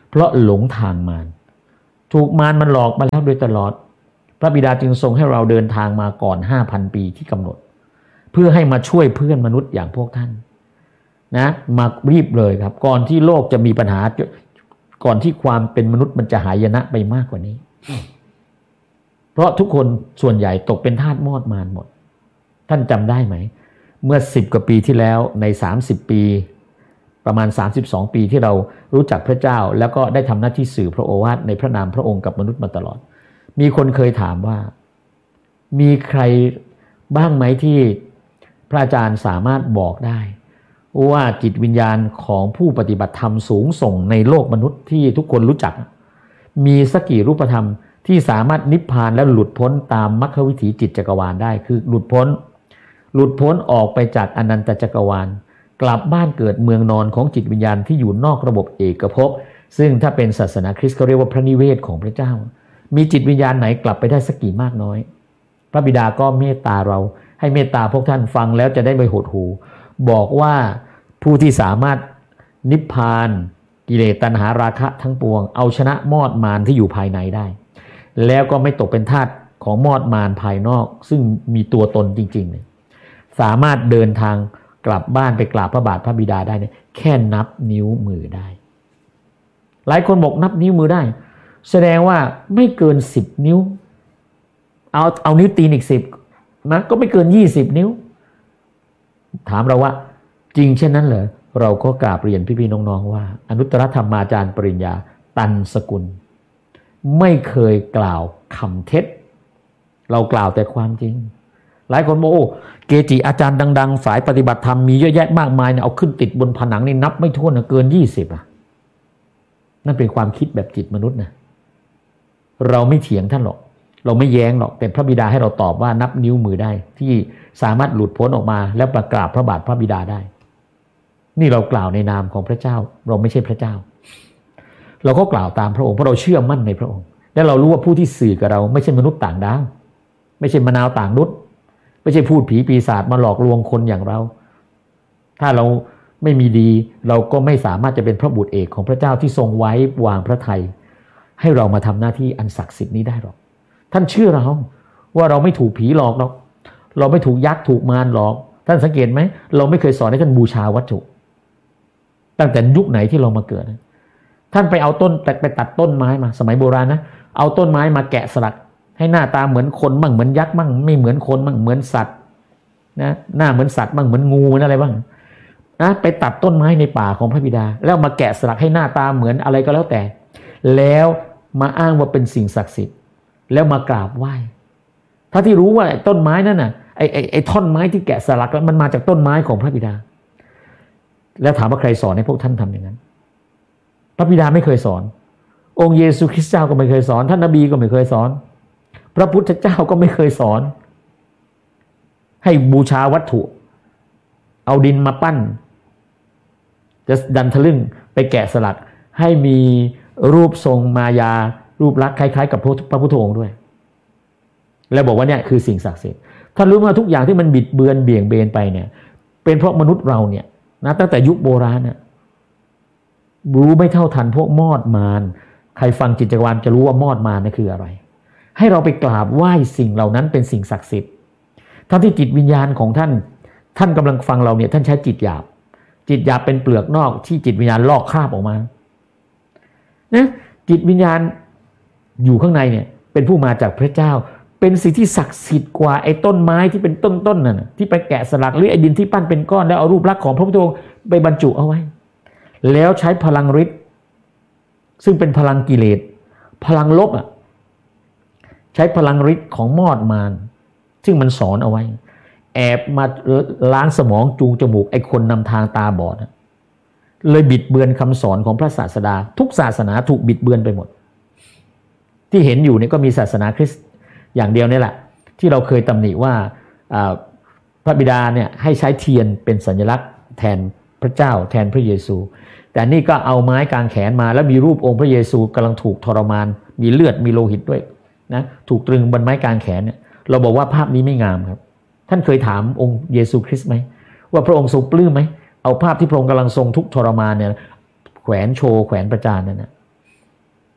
เพราะหลงทางมารถูกมารมันหลอกมาแล้วโดยตลอดพระบิดาจึงทรงให้เราเดินทางมาก่อน 5,000 ปีที่กำหนดเพื่อให้มาช่วยเพื่อนมนุษย์อย่างพวกท่านนะมารีบเลยครับก่อนที่โลกจะมีปัญหาก่อนที่ความเป็นมนุษย์มันจะหายนะไปมากกว่านี้เพราะทุกคนส่วนใหญ่ตกเป็นทาสมอดมารหมดท่านจำได้ไหมเมื่อ10 กว่าปีที่แล้วใน30 ปีประมาณ32 ปีที่เรารู้จักพระเจ้าแล้วก็ได้ทำหน้าที่สื่อพระโอวาทในพระนามพระองค์กับมนุษย์มาตลอดมีคนเคยถามว่ามีใครบ้างไหมที่พระอาจารย์สามารถบอกได้ว่าจิตวิญญาณของผู้ปฏิบัติธรรมสูงส่งในโลกมนุษย์ที่ทุกคนรู้จักมีสักกี่รูปธรรมที่สามารถนิพพานและหลุดพ้นตามมรรควิถีจิตจักรวาลได้คือหลุดพ้นออกไปจากอนันตจักรวาลกลับบ้านเกิดเมืองนอนของจิตวิญญาณที่อยู่นอกระบบเอกภพซึ่งถ้าเป็นศาสนาคริสต์เขาเรียกว่าพระนิเวศของพระเจ้ามีจิตวิญญาณไหนกลับไปได้สักกี่มากน้อยพระบิดาก็เมตตาเราให้เมตตาพวกท่านฟังแล้วจะได้ไม่หดหู่บอกว่าผู้ที่สามารถนิพพานกิเลสตัณหาราคะทั้งปวงเอาชนะมอดมารที่อยู่ภายในได้แล้วก็ไม่ตกเป็นทาสของมอดมารภายนอกซึ่งมีตัวตนจริงๆสามารถเดินทางกลับบ้านไปกราบพระบาทพระบิดาได้เนี่ยแค่นับนิ้วมือได้หลายคนบอกนับนิ้วมือได้แสดงว่าไม่เกิน10 นิ้วเอานิ้วตีนอีก10นะก็ไม่เกิน20 นิ้วถามเราว่าจริงเช่นนั้นเหรอเราก็กราบเรียนพี่ๆน้องๆว่าอนุตตรธรรมาจารย์ปริญญาตันสกุลไม่เคยกล่าวคำเท็จเรากล่าวแต่ความจริงหลายคนบอกโอ้เกจิอาจารย์ดังๆฝ่ายปฏิบัติธรรมมีเยอะแยะมากมายเนี่ยเอาขึ้นติดบนผนังนี่นับไม่ถ้วนนะเกิน20นั่นเป็นความคิดแบบจิตมนุษย์นะเราไม่เถียงท่านหรอกเราไม่แย้งหรอกแต่พระบิดาให้เราตอบว่านับนิ้วมือได้ที่สามารถหลุดพ้นออกมาแล้วประกราบพระบาทพระบิดาได้นี่เรากล่าวในนามของพระเจ้าเราไม่ใช่พระเจ้าเราก็กล่าวตามพระองค์เพราะเราเชื่อมั่นในพระองค์และเรารู้ว่าผู้ที่สื่อกับเราไม่ใช่มนุษย์ต่างดาวไม่ใช่มะนาวต่างนุษย์ไม่ใช่พูดผีปีศาจมาหลอกลวงคนอย่างเราถ้าเราไม่มีดีเราก็ไม่สามารถจะเป็นพระบุตรเอกของพระเจ้าที่ทรงไว้วางพระทัยให้เรามาทำหน้าที่อันศักดิ์สิทธิ์นี้ได้หรอกท่านเชื่อเราว่าเราไม่ถูกผีหลอกหรอกเราไม่ถูกยักษ์ถูกมารหลอกท่านสังเกตไหมเราไม่เคยสอนให้ท่านบูชาวัตถุตั้งแต่ยุคไหนที่เรามาเกิดท่านไปเอาไปตัดต้นไม้มาสมัยโบราณนะเอาต้นไม้มาแกะสลักให้หน้าตาเหมือนคนบ้างเหมือนยักษ์บ้างไม่เหมือนคนบ้างเหมือนสัตว์นะหน้าเหมือนสัตว์บ้างเหมือนงูเหมือนอะไรบ้างนะไปตัดต้นไม้ในป่าของพระบิดาแล้วมาแกะสลักให้หน้าตาเหมือนอะไรก็แล้วแต่แล้วมาอ้างว่าเป็นสิ่งศักดิ์สิทธิ์แล้วมากราบไหว้ถ้าที่รู้ว่าต้นไม้นั่นน่ะไอ้ท่อนไม้ที่แกะสลักแล้วมันมาจากต้นไม้ของพระบิดาแล้วถามว่าใครสอนให้พวกท่านทำอย่างนั้นพระบิดาไม่เคยสอนองค์เยซูคริสต์เจ้าก็ไม่เคยสอนท่านนบีก็ไม่เคยสอนพระพุทธเจ้าก็ไม่เคยสอนให้บูชาวัตถุเอาดินมาปั้นจะดันทะลึ่งไปแกะสลักให้มีรูปทรงมายารูปลักษณ์คล้ายๆกับพระพุทธองค์ด้วยแล้วบอกว่าเนี่ยคือสิ่งศักดิ์สิทธิ์ท่านรู้ว่าทุกอย่างที่มันบิดเบือนเบี่ยงเบนไปเนี่ยเป็นเพราะมนุษย์เราเนี่ยนะตั้งแต่ยุคโบราณนะรู้ไม่เท่าทันพวกมอดมารใครฟังจิตจักรวาลจะรู้ว่ามอดมารนั่นคืออะไรให้เราไปกราบไหว้สิ่งเหล่านั้นเป็นสิ่งศักดิ์สิทธิ์ทั้งที่จิตวิญญาณของท่านกำลังฟังเราเนี่ยท่านใช้จิตหยาบเป็นเปลือกนอกที่จิตวิญญาณลอกคราบออกมานะจิตวิญญาณอยู่ข้างในเนี่ยเป็นผู้มาจากพระเจ้าเป็นสิ่งที่ศักดิ์สิทธิ์กว่าไอ้ต้นไม้ที่เป็นต้นนั่นที่ไปแกะสลักหรือไอ้ดินที่ปั้นเป็นก้อนแล้วเอารูปลักษณ์ของพระพุทธองค์ไปบรรจุเอาไว้แล้วใช้พลังฤทธิ์ซึ่งเป็นพลังกิเลสพลังลบใช้พลังฤทธิ์ของมอดมารซึ่งมันสอนเอาไว้แอบมาล้างสมองจูงจมูกไอ้คนนำทางตาบอดเลยบิดเบือนคำสอนของพระศาสดาทุกศาสนาถูกบิดเบือนไปหมดที่เห็นอยู่นี่ก็มีศาสนาคริสต์อย่างเดียวนี่แหละที่เราเคยตำหนิว่าพระบิดาเนี่ยให้ใช้เทียนเป็นสัญลักษณ์แทนพระเจ้าแทนพระเยซูแต่นี่ก็เอาไม้กางแขนมาแล้วมีรูปองค์พระเยซูกำลังถูกทรมานมีเลือดมีโลหิตด้วยนะถูกตรึงบนไม้กางแขนเนี่ยเราบอกว่าภาพนี้ไม่งามครับท่านเคยถามองค์เยซูคริสต์ไหมว่าพระองค์ทรงปลื้มไหมเอาภาพที่พระองค์กำลังทรงทุกข์ทรมานเนี่ยแขวนโชว์แขวนประจานนั่นนะ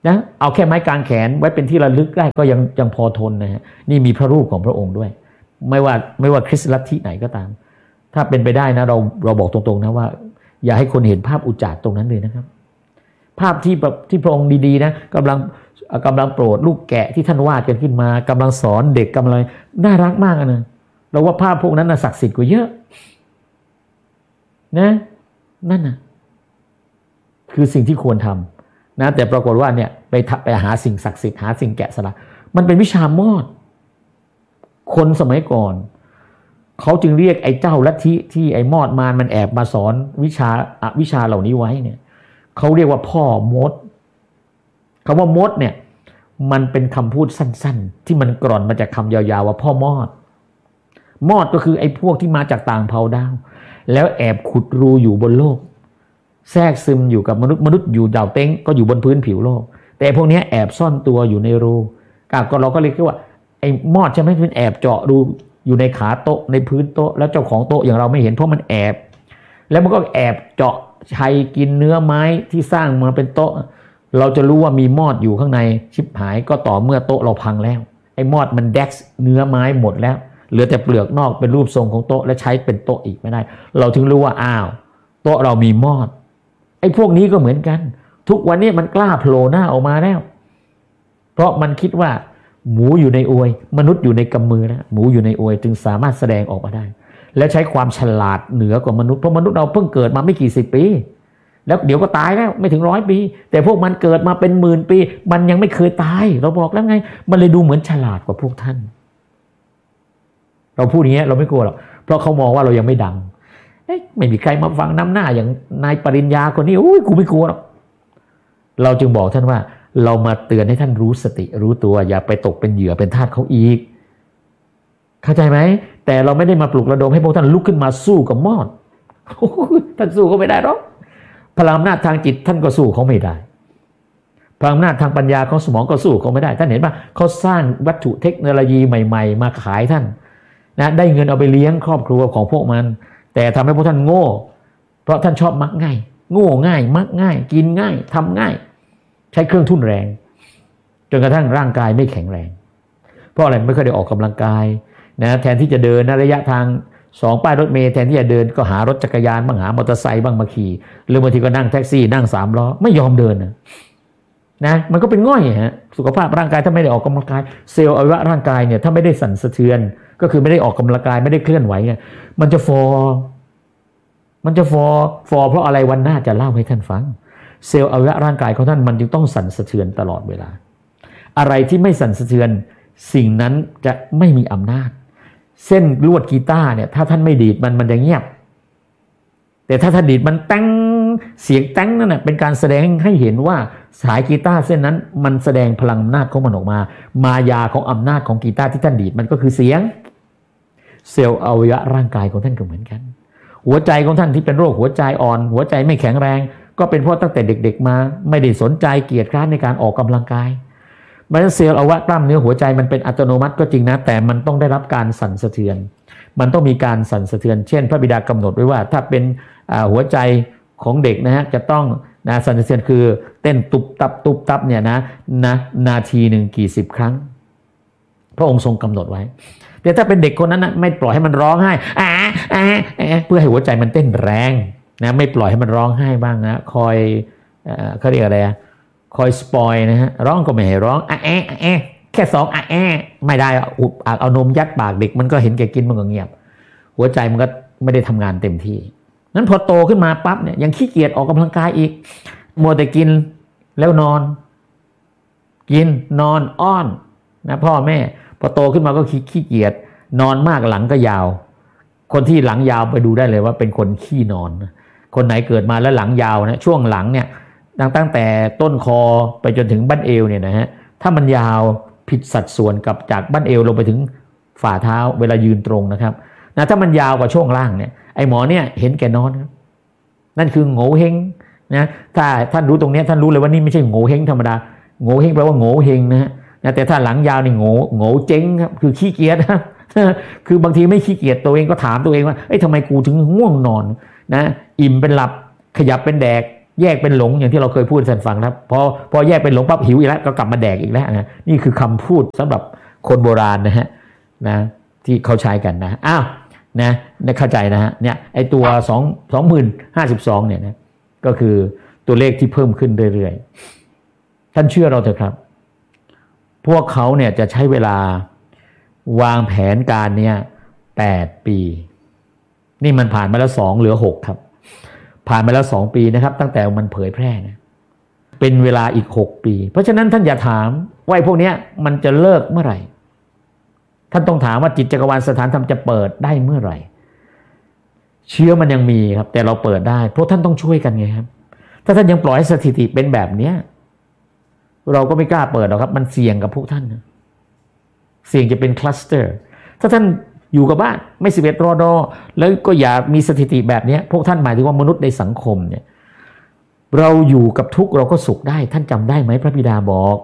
นะเอาแค่ไม้กางแขนไว้เป็นที่ระลึกได้ก็ยังพอทนนะฮะนี่มีพระรูปของพระองค์ด้วยไม่ว่าคริสต์ลัทธิไหนก็ตามถ้าเป็นไปได้นะเราบอกตรงๆนะว่าอย่าให้คนเห็นภาพอุจจาระตรงนั้นเลยนะครับภาพที่พระองค์ดีๆนะกำลังโปรดลูกแกะที่ท่านวาดกันขึ้นมากำลังสอนเด็กกำลังน่ารักมากนะเราว่าภาพพวกนั้นน่ะศักดิ์สิทธิ์กว่าเยอะนะนั่นน่ะคือสิ่งที่ควรทำนะแต่ปรากฏว่าเนี่ยไปหาสิ่งศักดิ์สิทธิ์หาสิ่งแกะสลักมันเป็นวิชามอดคนสมัยก่อนเขาจึงเรียกไอ้เจ้าลัทธิที่ไอ้มอดมารมันแอบมาสอนวิชาเหล่านี้ไว้เนี่ยเขาเรียกว่าพ่อมดคำว่ามดเนี่ยมันเป็นคำพูดสั้นๆที่มันกร่อนมาจากคำยาวๆว่าพ่อมอดก็คือไอ้พวกที่มาจากต่างเผ่าดาวแล้วแอบขุดรูอยู่บนโลกแทรกซึมอยู่กับมนุษย์อยู่ดาวเต็งก็อยู่บนพื้นผิวโลกแต่พวกนี้แอบซ่อนตัวอยู่ในรูก็เราก็เรียกว่าไอ้มอดใช่ไหมมันแอบเจาะรูอยู่ในขาโต๊ะในพื้นโต๊ะแล้วเจ้าของโต๊ะอย่างเราไม่เห็นเพราะมันแอบแล้วมันก็แอบเจาะชัยกินเนื้อไม้ที่สร้างมาเป็นโต๊ะเราจะรู้ว่ามีมอดอยู่ข้างในชิบหายก็ต่อเมื่อโต๊ะเราพังแล้วไอ้มอดมันแดกเนื้อไม้หมดแล้วเหลือแต่เปลือกนอกเป็นรูปทรงของโต๊ะและใช้เป็นโต๊ะอีกไม่ได้เราถึงรู้ว่าอ้าวโต๊ะเรามีมอดไอ้พวกนี้ก็เหมือนกันทุกวันนี้มันกล้าโผล่หน้าออกมาแล้วเพราะมันคิดว่าหมูอยู่ในอวยมนุษย์อยู่ในกำมือนะหมูอยู่ในอวยจึงสามารถแสดงออกมาได้และใช้ความฉลาดเหนือกว่ามนุษย์เพราะมนุษย์เราเพิ่งเกิดมาไม่กี่สิบปีแล้วเดี๋ยวก็ตายแล้วไม่ถึง100 ปีแต่พวกมันเกิดมาเป็นหมื่นปีมันยังไม่เคยตายเราบอกแล้วไงมันเลยดูเหมือนฉลาดกว่าพวกท่านเราพูดอย่างเงี้ยเราไม่กลัวหรอกเพราะเขามองว่าเรายังไม่ดังไม่มีใครมาฟังน้ำหน้าอย่างนายปริญญาคนนี้กูไม่กลัวหรอกเราจึงบอกท่านว่าเรามาเตือนให้ท่านรู้สติรู้ตัวอย่าไปตกเป็นเหยื่อเป็นทาสเขาอีกเข้าใจไหมแต่เราไม่ได้มาปลุกระดมให้พวกท่านลุกขึ้นมาสู้กับมอดท่านสู้เขาไม่ได้หรอกพลังอำนาจทางจิตท่านก็สู้เขาไม่ได้พลังอำนาจทางปัญญาของสมองก็สู้เขาไม่ได้ท่านเห็นป่ะเขาสร้างวัตถุเทคโนโลยีใหม่ๆมาขายท่านนะได้เงินเอาไปเลี้ยงครอบครัวของพวกมันแต่ทำให้พวกท่านโง่เพราะท่านชอบมักง่ายโง่ง่ายมักง่ายกินง่ายทำง่ายใช้เครื่องทุ่นแรงจนกระทั่งร่างกายไม่แข็งแรงเพราะอะไรไม่เคยได้ออกกำลังกายนะแทนที่จะเดินระยะทาง2 ป้ายรถเมล์แทนที่จะเดินก็หารถจักรยานบ้างหามอเตอร์ไซค์บ้างมาขี่หรือบางทีก็นั่งแท็กซี่นั่ง3 ล้อไม่ยอมเดินนะมันก็เป็นง่อยฮะสุขภาพร่างกายถ้าไม่ได้ออกกำลังกายเซลล์อวัยวะร่างกายเนี่ยถ้าไม่ได้สั่นสะเทือนก็คือไม่ได้ออกกำลังกายไม่ได้เคลื่อนไหวเนี่ยมันจะฟอเพราะอะไรวันหน้าจะเล่าให้ท่านฟังเซลล์อวัยวะร่างกายของท่านมันจึงต้องสั่นสะเทือนตลอดเวลาอะไรที่ไม่สั่นสะเทือนสิ่งนั้นจะไม่มีอำนาจเส้นลวดกีตาร์เนี่ยถ้าท่านไม่ดีดมันจะเงียบแต่ถ้าท่านดีดมันแต้งเสียงแต้งนั่นน่ะเป็นการแสดงให้เห็นว่าสายกีตาร์เส้นนั้นมันแสดงพลังอำนาจของมันออกมามายาของอำนาจของกีตาร์ที่ท่านดีดมันก็คือเสียงเซลล์อวัยวะร่างกายของท่านก็เหมือนกันหัวใจของท่านที่เป็นโรคหัวใจอ่อนหัวใจไม่แข็งแรงก็เป็นเพราะตั้งแต่เด็กๆมาไม่ได้สนใจเกียรติคร้านในการออกกำลังกายมันเซลล์อวัยวะกล้ามเนื้อหัวใจมันเป็นอัตโนมัติก็จริงนะแต่มันต้องได้รับการสั่นสะเทือนมันต้องมีการสั่นสะเทือนเช่นพระบิดากำหนดไว้ว่าถ้าเป็นหัวใจของเด็กนะฮะจะต้องสั่นสะเทือนคือเต้นตุบตับเนี่ยนะนาทีหนึ่งกี่10 ครั้งพระองค์ทรงกำหนดไว้แต่ถ้าเป็นเด็กคนนั้นนะไม่ปล่อยให้มันร้องไห้เพื่อให้หัวใจมันเต้นแรงนะไม่ปล่อยให้มันร้องไห้บ้างนะคอยเขาเรียกอะไรคอยสปอยนะฮะร้องก็ไม่ให้ร้องแค่2ไม่ได้เอานมยัดปากเด็กมันก็เห็นแก่กินมันก็เงียบหัวใจมันก็ไม่ได้ทำงานเต็มที่นั้นพอโตขึ้นมาปั๊บเนี่ยยังขี้เกียจออกกำลังกายอีกมัวแต่กินแล้วนอนกินนอนอ้อนนะพ่อแม่พอโตขึ้นมาก็ขี้เกียจนอนมากหลังก็ยาวคนที่หลังยาวไปดูได้เลยว่าเป็นคนขี้นอนคนไหนเกิดมาแล้วหลังยาวนะช่วงหลังเนี่ยตั้งแต่ต้นคอไปจนถึงบั้นเอวเนี่ยนะฮะถ้ามันยาวผิดสัดส่วนกับจากบั้นเอวลงไปถึงฝ่าเท้าเวลายืนตรงนะครับนะถ้ามันยาวกว่าช่วงล่างเนี่ยไอ้หมอเนี่ยเห็นแก่นอนครับนั่นคือโง่เฮงนะถ้าท่านรู้ตรงนี้ท่านรู้เลยว่านี่ไม่ใช่โง่เฮงธรรมดาโง่เฮงแปลว่าโง่เฮงนะแต่ถ้าหลังยาวนี่โง่เจ๊งครับคือขี้เกียจนะคือบางทีไม่ขี้เกียจตัวเองก็ถามตัวเองว่าทำไมกูถึงง่วงนอนนะอิ่มเป็นหลับขยับเป็นแดกแยกเป็นหลงอย่างที่เราเคยพูดให้ท่านฟังนะพอแยกเป็นหลงปั๊บหิวอีกแล้วก็กลับมาแดกอีกแล้วนะนี่คือคำพูดสำหรับคนโบราณนะฮะนะที่เขาใช้กันนะอ้าวนะได้เข้าใจนะฮะเนี่ยไอตัว2052เนี่ยนะก็คือตัวเลขที่เพิ่มขึ้นเรื่อยๆท่านเชื่อเราเถอะครับพวกเขาเนี่ยจะใช้เวลาวางแผนการเนี่ย8 ปีนี่มันผ่านมาแล้ว2เหลือ6ครับผ่านมาแล้ว2 ปีนะครับตั้งแต่มันเผยแพร่นะเป็นเวลาอีก6 ปีเพราะฉะนั้นท่านอย่าถามว่าพวกนี้มันจะเลิกเมื่อไหร่ท่านต้องถามว่าจิตจักรวาลสถานธรรมจะเปิดได้เมื่อไหร่เชื้อมันยังมีครับแต่เราเปิดได้เพราะท่านต้องช่วยกันไงครับถ้าท่านยังปล่อยให้สถิติเป็นแบบเนี้ยเราก็ไม่กล้าเปิดหรอกครับมันเสี่ยงกับพวกท่านนะเสี่ยงจะเป็นคลัสเตอร์ถ้าท่านอยู่กับบ้านไม่11 รอดอแล้วก็อย่ามีสถิติแบบนี้พวกท่านหมายถึงว่ามนุษย์ในสังคมเนี่ยเราอยู่กับทุกข์เราก็สุขได้ท่านจำได้ไหมพระบิดาบอก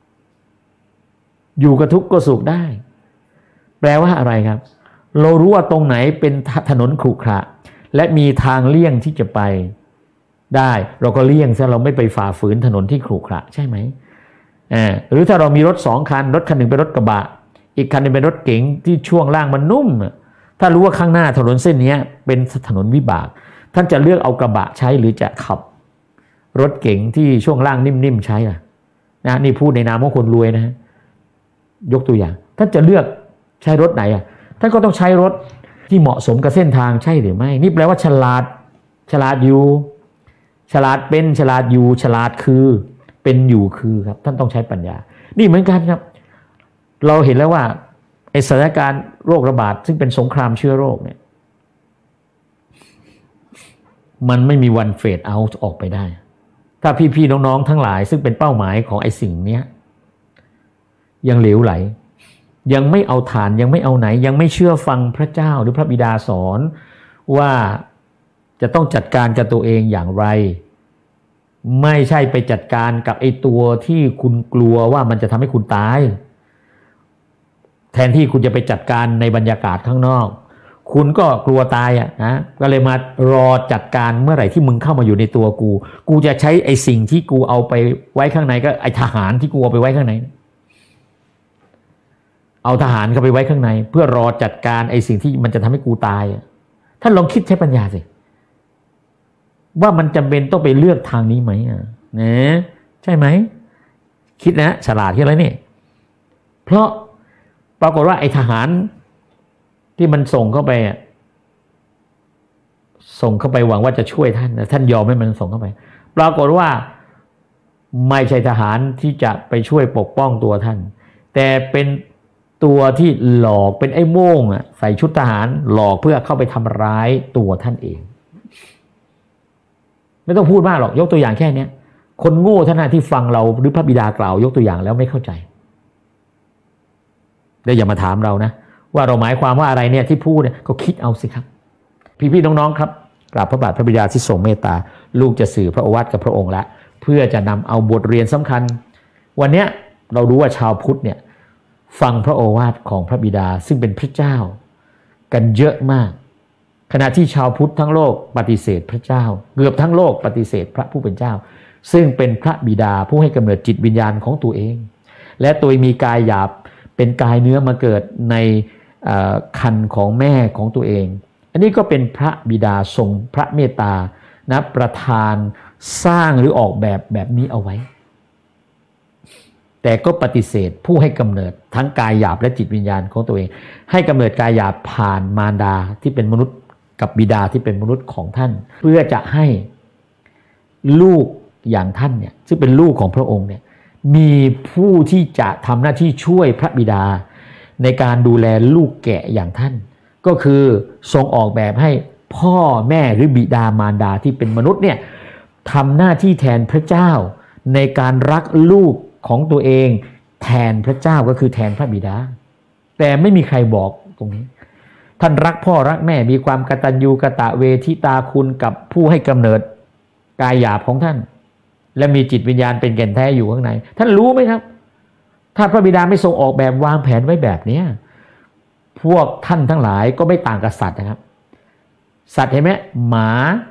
อยู่กับทุกข์ก็สุขได้แปลว่าอะไรครับเรารู้ว่าตรงไหนเป็นถนนขรุขระและมีทางเลี่ยงที่จะไปได้เราก็เลี่ยงซะเราไม่ไปฝ่าฝืนถนนที่ขรุขระใช่ไหมหรือถ้าเรามีรถ2 คันรถคันหนึ่งเป็นรถกระบะอีกคันนึงเป็นรถเก๋งที่ช่วงล่างมันนุ่มถ้ารู้ว่าข้างหน้าถนนเส้นนี้เป็นถนนวิบากท่านจะเลือกเอากระบะใช้หรือจะขับรถเก๋งที่ช่วงล่างนิ่มๆใช้ล่ะนะนี่พูดในนามของคนรวยนะยกตัวอย่างท่านจะเลือกใช้รถไหนท่านก็ต้องใช้รถที่เหมาะสมกับเส้นทางใช่หรือไม่นี่แปลว่าฉลาดอยู่ฉลาดเป็นฉลาดอยู่ฉลาดคือเป็นอยู่คือครับท่านต้องใช้ปัญญานี่เหมือนกันครับเราเห็นแล้วว่าไอ้สถานการณ์โรคระบาดซึ่งเป็นสงครามเชื้อโรคเนี่ยมันไม่มีวันเฟดเอาท์ออกไปได้ถ้าพี่ๆน้องๆทั้งหลายซึ่งเป็นเป้าหมายของไอ้สิ่งนี้ยังเหลวไหลยังไม่เอาฐานยังไม่เอาไหนยังไม่เชื่อฟังพระเจ้าหรือพระบิดาสอนว่าจะต้องจัดการกับตัวเองอย่างไรไม่ใช่ไปจัดการกับไอ้ตัวที่คุณกลัวว่ามันจะทำให้คุณตายแทนที่คุณจะไปจัดการในบรรยากาศข้างนอกคุณก็กลัวตายนะก็เลยมารอจัดการเมื่อไหร่ที่มึงเข้ามาอยู่ในตัวกูจะใช้ไอ้สิ่งที่กูเอาไปไว้ข้างในก็ไอ้ทหารที่กูเอาไปไว้ข้างในเอาทหารเข้าไปไว้ข้างในเพื่อรอจัดการไอ้สิ่งที่มันจะทำให้กูตายท่านลองคิดใช้ปัญญาสิว่ามันจำเป็นต้องไปเลือกทางนี้ไหมนะใช่ไหมคิดนะฉลาดที่อะไรนี่เพราะปรากฏว่าไอ้ทหารที่มันส่งเข้าไปหวังว่าจะช่วยท่านท่านยอมให้มันส่งเข้าไปปรากฏว่าไม่ใช่ทหารที่จะไปช่วยปกป้องตัวท่านแต่เป็นตัวที่หลอกเป็นไอ้โม่งใส่ชุดทหารหลอกเพื่อเข้าไปทำร้ายตัวท่านเองไม่ต้องพูดมากหรอกยกตัวอย่างแค่นี้คนโง่ท่านที่ฟังเราหรือพระบิดากล่าวยกตัวอย่างแล้วไม่เข้าใจได้อย่ามาถามเรานะว่าเราหมายความว่าอะไรเนี่ยที่พูดเนี่ยก็คิดเอาสิครับพี่ๆน้องๆครับกราบพระบาทพระบิดาที่ทรงเมตตาลูกจะสื่อพระโอวาทกับพระองค์แล้วเพื่อจะนำเอาบทเรียนสำคัญวันนี้เรารู้ว่าชาวพุทธเนี่ยฟังพระโอวาทของพระบิดาซึ่งเป็นพระเจ้ากันเยอะมากขณะที่ชาวพุทธทั้งโลกปฏิเสธพระเจ้าเกือบทั้งโลกปฏิเสธพระผู้เป็นเจ้าซึ่งเป็นพระบิดาผู้ให้กำเนิดจิตวิญญาณของตัวเองและตัวมีกายหยาบเป็นกายเนื้อมาเกิดในครรภ์ของแม่ของตัวเองอันนี้ก็เป็นพระบิดาทรงพระเมตตานะประทานสร้างหรือออกแบบนี้เอาไว้แต่ก็ปฏิเสธผู้ให้กำเนิดทั้งกายหยาบและจิตวิญญาณของตัวเองให้กำเนิดกายหยาบผ่านมารดาที่เป็นมนุษย์กับบิดาที่เป็นมนุษย์ของท่านเพื่อจะให้ลูกอย่างท่านเนี่ยซึ่งเป็นลูกของพระองค์เนี่ยมีผู้ที่จะทำหน้าที่ช่วยพระบิดาในการดูแลลูกแกะอย่างท่านก็คือทรงออกแบบให้พ่อแม่หรือบิดามารดาที่เป็นมนุษย์เนี่ยทำหน้าที่แทนพระเจ้าในการรักลูกของตัวเองแทนพระเจ้าก็คือแทนพระบิดาแต่ไม่มีใครบอกตรงนี้ท่านรักพ่อรักแม่มีความกตัญญูกตเวทิตาคุณกับผู้ให้กำเนิดกายหยาบของท่านและมีจิตวิญญาณเป็นแก่นแท้อยู่ข้างในท่านรู้ไหมครับถ้าพระบิดาไม่ทรงออกแบบวางแผนไว้แบบนี้พวกท่านทั้งหลายก็ไม่ต่างกับสัตว์นะครับสัตว์เห็นไหมหมา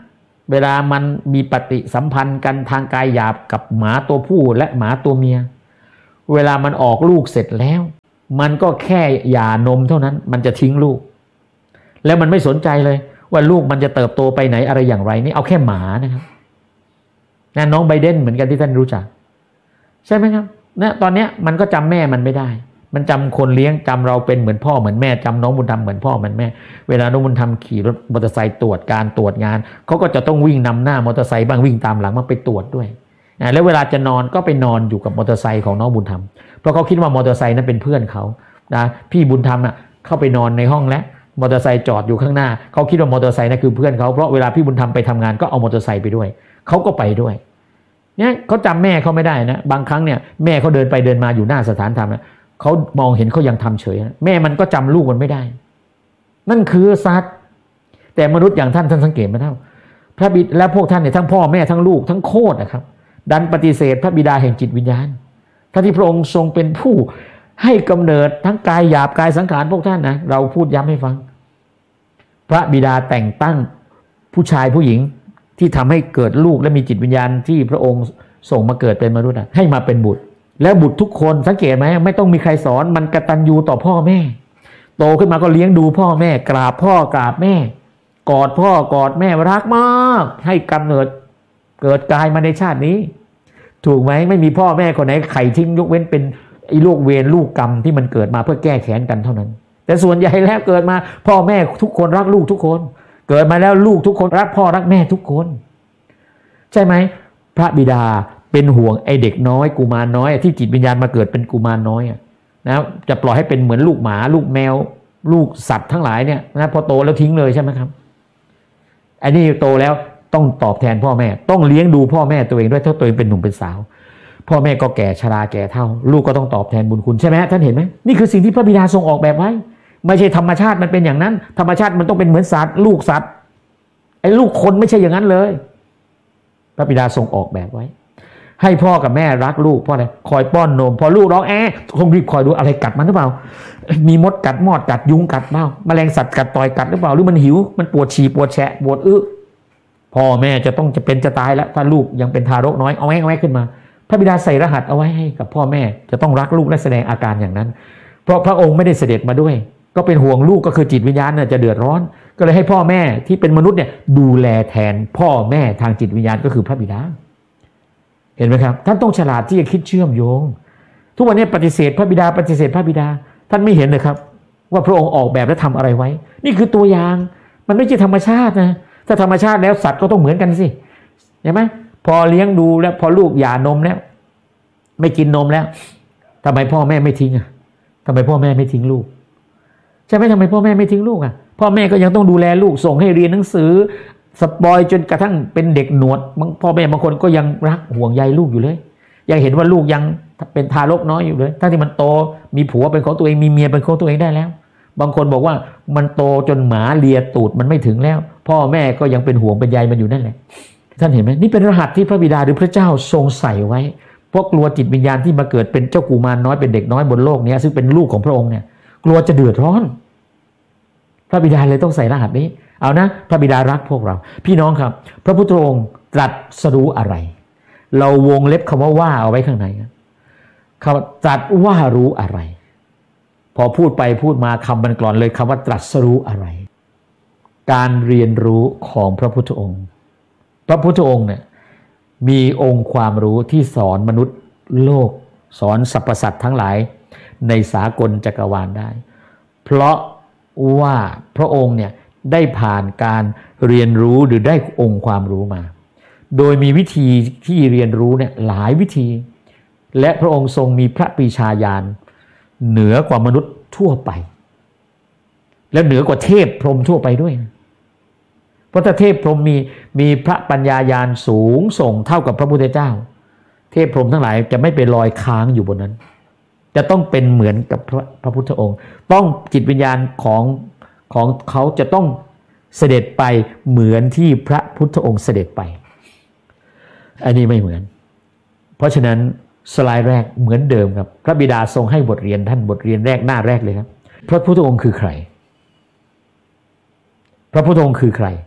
เวลามันมีปฏิสัมพันธ์กันทางกายหยาบกับหมาตัวผู้และหมาตัวเมียเวลามันออกลูกเสร็จแล้วมันก็แค่หย่านมเท่านั้นมันจะทิ้งลูกแล้วมันไม่สนใจเลยว่าลูกมันจะเติบโตไปไหนอะไรอย่างไรนี่เอาแค่หมานะครับนะน้องไบเดนเหมือนกันที่ท่านรู้จักใช่ไหมครับนะตอนนี้มันก็จำแม่มันไม่ได้มันจำคนเลี้ยงจำเราเป็นเหมือนพ่อเหมือนแม่จำน้องบุญธรรมเหมือนพ่อเหมือนแม่เวลาน้องบุญธรรมขี่รถมอเตอร์ไซค์ตรวจการตรวจงานเขาก็จะต้องวิ่งนำหน้ามอเตอร์ไซค์บ้างวิ่งตามหลังมาไปตรวจด้วยแล้วเวลาจะนอนก็ไปนอนอยู่กับมอเตอร์ไซค์ของน้องบุญธรรมเพราะเขาคิดว่ามอเตอร์ไซค์นั้นเป็นเพื่อนเขานะพี่บุญธรรมน่ะเข้าไปนอนในห้องแล้วมอเตอร์ไซค์จอดอยู่ข้างหน้าเขาคิดว่ามอเตอร์ไซค์นั่นคือเพื่อนเขาเพราะเวลาพี่บุญธรรมไปทำงานก็เอามอเตอร์ไซค์ไปด้วยเขาก็ไปด้วยเนี่ยเขาจำแม่เขาไม่ได้นะบางครั้งเนี่ยแม่เขาเดินไปเดินมาอยู่หน้าสถานธรรมนะเขามองเห็นเขายังทำเฉยแม่มันก็จำลูกมันไม่ได้นั่นคือสัตว์แต่มนุษย์อย่างท่านสังเกตไหมท่านพระบิดาและพวกท่านเนี่ยทั้งพ่อแม่ทั้งลูกทั้งโคตรนะครับดันปฏิเสธพระบิดาแห่งจิตวิญญาณท่านที่พระองค์ทรงเป็นผู้ให้กำเนิดทั้งกายหยาบกายสังขารพวกท่านนะเราพูดย้ำให้ฟังพระบิดาแต่งตั้งผู้ชายผู้หญิงที่ทำให้เกิดลูกและมีจิตวิญญาณที่พระองค์ส่งมาเกิดเป็นมนุษย์ให้มาเป็นบุตรแล้วบุตรทุกคนสังเกตไหมไม่ต้องมีใครสอนมันกตัญญูต่อพ่อแม่โตขึ้นมาก็เลี้ยงดูพ่อแม่กราบพ่อกราบแม่กอดพ่อกอดแม่รักมากให้กำเนิดเกิดกายมาในชาตินี้ถูกไหมไม่มีพ่อแม่คนไหนไข่ทิ้งยกเว้นเป็นไอ้ลูกเวรลูกกรรมที่มันเกิดมาเพื่อแก้แค้นกันเท่านั้นแต่ส่วนใหญ่แล้วเกิดมาพ่อแม่ทุกคนรักลูกทุกคนเกิดมาแล้วลูกทุกคนรักพ่อรักแม่ทุกคนใช่ไหมพระบิดาเป็นห่วงไอ้เด็กน้อยกุมารน้อยที่จิตวิญญาณมาเกิดเป็นกุมารน้อยนะจะปล่อยให้เป็นเหมือนลูกหมาลูกแมวลูกสัตว์ทั้งหลายเนี่ยนะพอโตแล้วทิ้งเลยใช่ไหมครับอันนี้โตแล้วต้องตอบแทนพ่อแม่ต้องเลี้ยงดูพ่อแม่ตัวเองด้วยถ้าตัวเองเป็นหนุ่มเป็นสาวพ่อแม่ก็แก่ชราแก่เฒ่าลูกก็ต้องตอบแทนบุญคุณใช่ไหมท่านเห็นไหมนี่คือสิ่งที่พระบิดาทรงออกแบบไว้ไม่ใช่ธรรมชาติมันเป็นอย่างนั้นธรรมชาติมันต้องเป็นเหมือนสัตว์ลูกสัตว์ไอ้ลูกคนไม่ใช่อย่างนั้นเลยพระบิดาทรงออกแบบไว้ให้พ่อกับแม่รักลูกเพราะอะไรคอยป้อนนมพอลูกร้องคงรีบคอยดูอะไรกัดมันหรือเปล่ามีมดกัดมอดกัดยุงกัดเปล่าแมลงสัตว์กัดต่อยกัดหรือเปล่าหรือมันหิวมันปวดฉี่ปวดแฉะปวดพ่อแม่จะต้องจะเป็นจะตายแล้วถ้าลูกยังเป็นทารกน้อยเอาไว้ขึ้นมาพระบิดาใส่รหัสเอาไว้ให้กับพ่อแม่จะต้องรักลูกและแสดงอาการอย่างนั้นเพราะพระองค์ไม่ได้เสด็จมาด้วยก็เป็นห่วงลูกก็คือจิตวิญญาณเนี่ยจะเดือดร้อนก็เลยให้พ่อแม่ที่เป็นมนุษย์เนี่ยดูแลแทนพ่อแม่ทางจิตวิญญาณก็คือพระบิดาเห็นไหมครับท่านต้องฉลาดที่จะคิดเชื่อมโยงทุกวันนี้ปฏิเสธพระบิดาปฏิเสธพระบิดาท่านไม่เห็นเลยครับว่าพระองค์ออกแบบและทำอะไรไว้นี่คือตัวอย่างมันไม่ใช่ธรรมชาตินะถ้าธรรมชาติแล้วสัตว์ก็ต้องเหมือนกันสิเห็นไหมพอเลี้ยงดูแล้วพอลูกหย่านมแล้วไม่กินนมแล้วทำไมพ่อแม่ไม่ทิ้งทำไมพ่อแม่ไม่ทิ้งลูกใช่ไหมทำไมพ่อแม่ไม่ทิ้งลูกพ่อแม่ก็ยังต้องดูแลลูกส่งให้เรียนหนังสือสปอยจนกระทั่งเป็นเด็กหนวดพ่อแม่บางคนก็ยังรักห่วงใยลูกอยู่เลยยังเห็นว่าลูกยังเป็นทารกน้อยอยู่เลยทั้งที่มันโตมีผัวเป็นของตัวเองมีเมียเป็นของตัวเองได้แล้วบางคนบอกว่ามันโตจนหมาเลียตูดมันไม่ถึงแล้วพ่อแม่ก็ยังเป็นห่วงเป็นใยมันอยู่นั่นแหละท่านเห็นไหมนี่เป็นรหัสที่พระบิดาหรือพระเจ้าทรงใส่ไว้เพราะกลัวจิตวิญญาณที่มาเกิดเป็นเจ้ากุมารน้อยเป็นเด็กน้อยบนโลกนี้ซึ่งเป็นลูกของพระองค์เนี่ยกลัวจะเดือดร้อนพระบิดาเลยต้องใส่รหัสนี้เอานะพระบิดารักพวกเราพี่น้องครับพระพุทธองค์ตรัสรู้อะไรเราวงเล็บคำว่าเอาไว้ข้างในคำตรัสว่ารู้อะไรพอพูดไปพูดมาคำมันกลอนเลยคำว่าตรัสรู้อะไรการเรียนรู้ของพระพุทธองค์พระพุทธองค์เนี่ยมีองค์ความรู้ที่สอนมนุษย์โลกสอนสรรพสัตว์ทั้งหลายในสากลจักรวาลได้เพราะว่าพระองค์เนี่ยได้ผ่านการเรียนรู้หรือได้องค์ความรู้มาโดยมีวิธีที่เรียนรู้เนี่ยหลายวิธีและพระองค์ทรงมีพระปรีชาญาณเหนือกว่ามนุษย์ทั่วไปและเหนือกว่าเทพพรหมทั่วไปด้วยเพราะถ้าเทพพรหมมีพระปัญญาญาณสูงส่งเท่ากับพระพุทธเจ้าเทพพรหมทั้งหลายจะไม่ไปลอยค้างอยู่บนนั้นจะต้องเป็นเหมือนกับพระพุทธองค์ต้องจิตวิญญาณของเขาจะต้องเสด็จไปเหมือนที่พระพุทธองค์เสด็จไปอันนี้ไม่เหมือนเพราะฉะนั้นสไลด์แรกเหมือนเดิมครับพระบิดาทรงให้บทเรียนท่านบทเรียนแรกหน้าแรกเลยครับพระพุทธองค์คือใครพระพุทธองค์คือใคร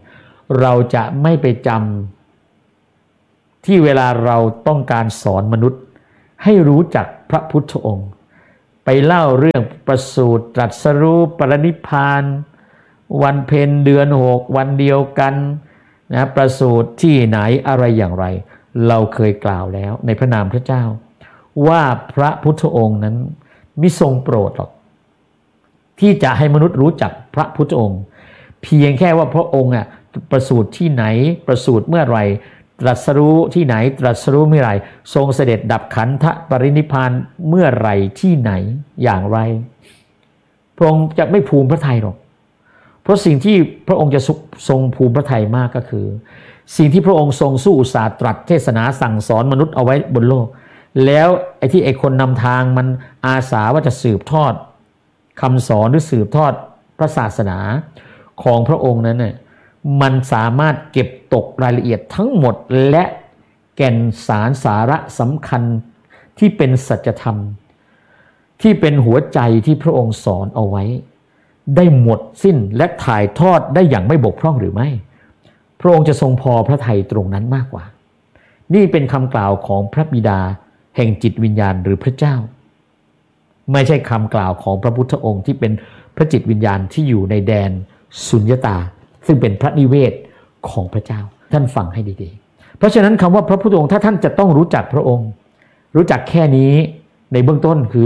เราจะไม่ไปจำที่เวลาเราต้องการสอนมนุษย์ให้รู้จักพระพุทธองค์ไปเล่าเรื่องประสูติตรัสรู้ปรินิพพานวันเพ็ญเดือน6วันเดียวกันนะประสูติที่ไหนอะไรอย่างไรเราเคยกล่าวแล้วในพระนามพระเจ้าว่าพระพุทธองค์นั้นมิทรงโปรดหรอกที่จะให้มนุษย์รู้จักพระพุทธองค์เพียงแค่ว่าพระองค์ประสูติที่ไหนประสูติเมื่อไรตรัสรู้ที่ไหนตรัสรู้เมื่อไรทรงเสด็จดับขันธปรินิพพานเมื่อไรที่ไหนอย่างไรพระองค์จะไม่ภูมิพระทัยหรอกเพราะสิ่งที่พระองค์จะทรงภูมิพระทัยมากก็คือสิ่งที่พระองค์ทรงสู้อุตสาห์ตรัสเทศนาสั่งสอนมนุษย์เอาไว้บนโลกแล้วไอ้ที่ไอ้คนนำทางมันอาสาว่าจะสืบทอดคำสอนหรือสืบทอดพระศาสนาของพระองค์นั้นเนี่ยมันสามารถเก็บตกรายละเอียดทั้งหมดและแก่นสารสาระสำคัญที่เป็นสัจธรรมที่เป็นหัวใจที่พระองค์สอนเอาไว้ได้หมดสิ้นและถ่ายทอดได้อย่างไม่บกพร่องหรือไม่พระองค์จะทรงพอพระทัยตรงนั้นมากกว่านี่เป็นคำกล่าวของพระบิดาแห่งจิตวิญญาณหรือพระเจ้าไม่ใช่คำกล่าวของพระพุทธองค์ที่เป็นพระจิตวิญญาณที่อยู่ในแดนสุญญตาซึ่งเป็นพระนิเวศของพระเจ้าท่านฟังให้ดีๆเพราะฉะนั้นคำว่าพระพุทธองค์ถ้าท่านจะต้องรู้จักพระองค์รู้จักแค่นี้ในเบื้องต้นคือ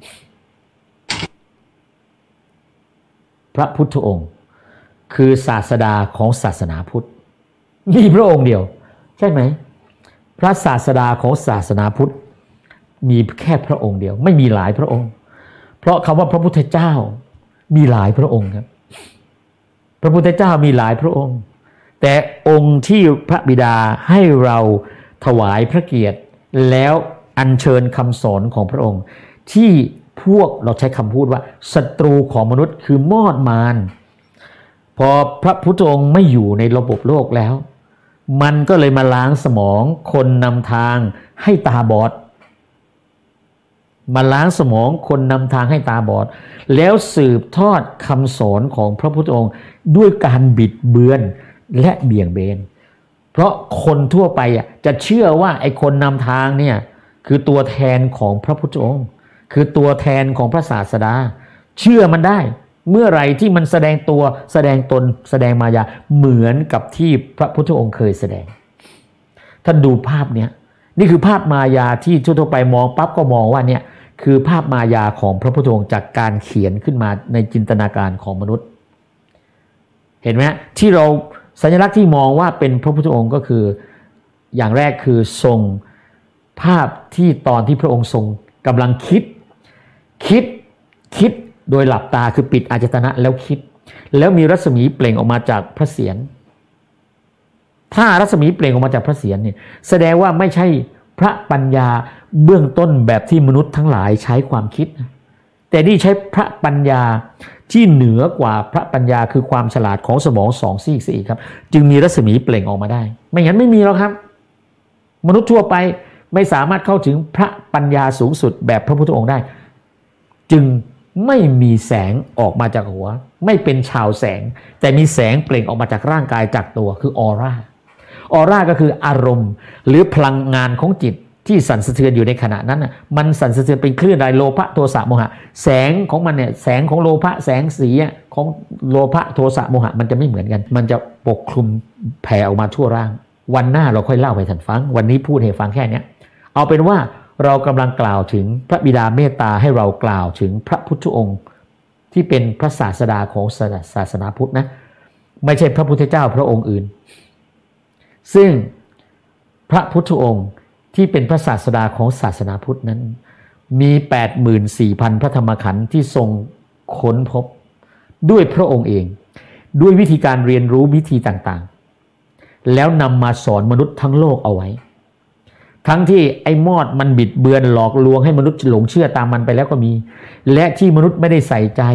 พระพุทธองค์คือศาสดาของศาสนาพุทธมีพระองค์เดียวใช่ไหมพระศาสดาของศาสนาพุทธมีแค่พระองค์เดียวไม่มีหลายพระองค์เพราะคำว่าพระพุทธเจ้ามีหลายพระองค์ครับพระพุทธเจ้ามีหลายพระองค์แต่องค์ที่พระบิดาให้เราถวายพระเกียรติแล้วอัญเชิญคำสอนของพระองค์ที่พวกเราใช้คำพูดว่าศัตรูของมนุษย์คือมอดมารพอพระพุทธองค์ไม่อยู่ในระบบโลกแล้วมันก็เลยมาล้างสมองคนนำทางให้ตาบอดมาล้างสมองคนนำทางให้ตาบอดแล้วสืบทอดคำสอนของพระพุทธองค์ด้วยการบิดเบือนและเบี่ยงเบนเพราะคนทั่วไปจะเชื่อว่าไอ้คนนำทางเนี่ยคือตัวแทนของพระพุทธองค์คือตัวแทนของพระศาสดาเชื่อมันได้เมื่อไรที่มันแสดงตัวแสดงตนแสดงมายาเหมือนกับที่พระพุทธองค์เคยแสดงท่านดูภาพเนี้ยนี่คือภาพมายาที่ทั่วไปมองปั๊บก็มองว่าเนี่ยคือภาพมายาของพระพุทธองค์จากการเขียนขึ้นมาในจินตนาการของมนุษย์เห็นไหมที่เราสัญลักษณ์ที่มองว่าเป็นพระพุทธองค์ก็คืออย่างแรกคือทรงภาพที่ตอนที่พระองค์ทรงกำลังคิดโดยหลับตาคือปิดอาจตนะแล้วคิดแล้วมีรัศมีเปล่งออกมาจากพระเศียรถ้ารัศมีเปล่งออกมาจากพระเศียรเนี่ยแสดงว่าไม่ใช่พระปัญญาเบื้องต้นแบบที่มนุษย์ทั้งหลายใช้ความคิดแต่นี่ใช้พระปัญญาที่เหนือกว่าพระปัญญาคือความฉลาดของสมอง2 ซีกครับจึงมีรัศมีเปล่งออกมาได้ไม่งั้นไม่มีหรอกครับมนุษย์ทั่วไปไม่สามารถเข้าถึงพระปัญญาสูงสุดแบบพระพุทธองค์ได้จึงไม่มีแสงออกมาจากหัวไม่เป็นชาวแสงแต่มีแสงเปล่งออกมาจากร่างกายจากตัวคือออร่าก็คืออารมณ์หรือพลังงานของจิตที่สั่นสะเทือนอยู่ในขณะนั้นมันสั่นสะเทือนเป็นคลื่นใดโลภะโทสะโมหะแสงของมันเนี่ยแสงของโลภะแสงสีของโลภะโทสะโมหะมันจะไม่เหมือนกันมันจะปกคลุมแผ่ออกมาทั่วร่างวันหน้าเราค่อยเล่าให้ท่านฟังวันนี้พูดให้ฟังแค่นี้เอาเป็นว่าเรากำลังกล่าวถึงพระบิดาเมตตาให้เรากล่าวถึงพระพุทธองค์ที่เป็นพระศาสดาของศาสนาพุทธนะไม่ใช่พระพุทธเจ้าพระองค์อื่นซึ่งพระพุทธองค์ที่เป็นพระศาสดาของศาสนาพุทธนั้นมี 84,000 พระธรรมขันธ์ที่ทรงค้นพบด้วยพระองค์เองด้วยวิธีการเรียนรู้วิธีต่างๆแล้วนำมาสอนมนุษย์ทั้งโลกเอาไว้ทั้งที่ไอ้มอดมันบิดเบือนหลอกลวงให้มนุษย์หลงเชื่อตามมันไปแล้วก็มีและที่มนุษย์ไม่ได้ใส่ใจ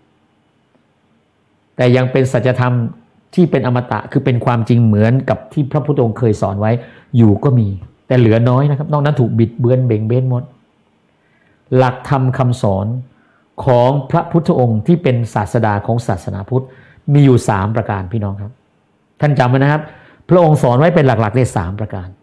แต่ยังเป็นสัจธรรมที่เป็นอมตะคือเป็นความจริงเหมือนกับที่พระพุทธองค์เคยสอนไว้อยู่ก็มีแต่เหลือน้อยนะครับนอกนั้นถูกบิดเบือนเบ่งเบนหมดหลักธรรมคำสอนของพระพุทธองค์ที่เป็นศาสดาของศาสนาพุทธมีอยู่3ประการพี่น้องครับท่านจำไว้นะครับพระองค์สอนไว้เป็นหลักๆใน3ประการ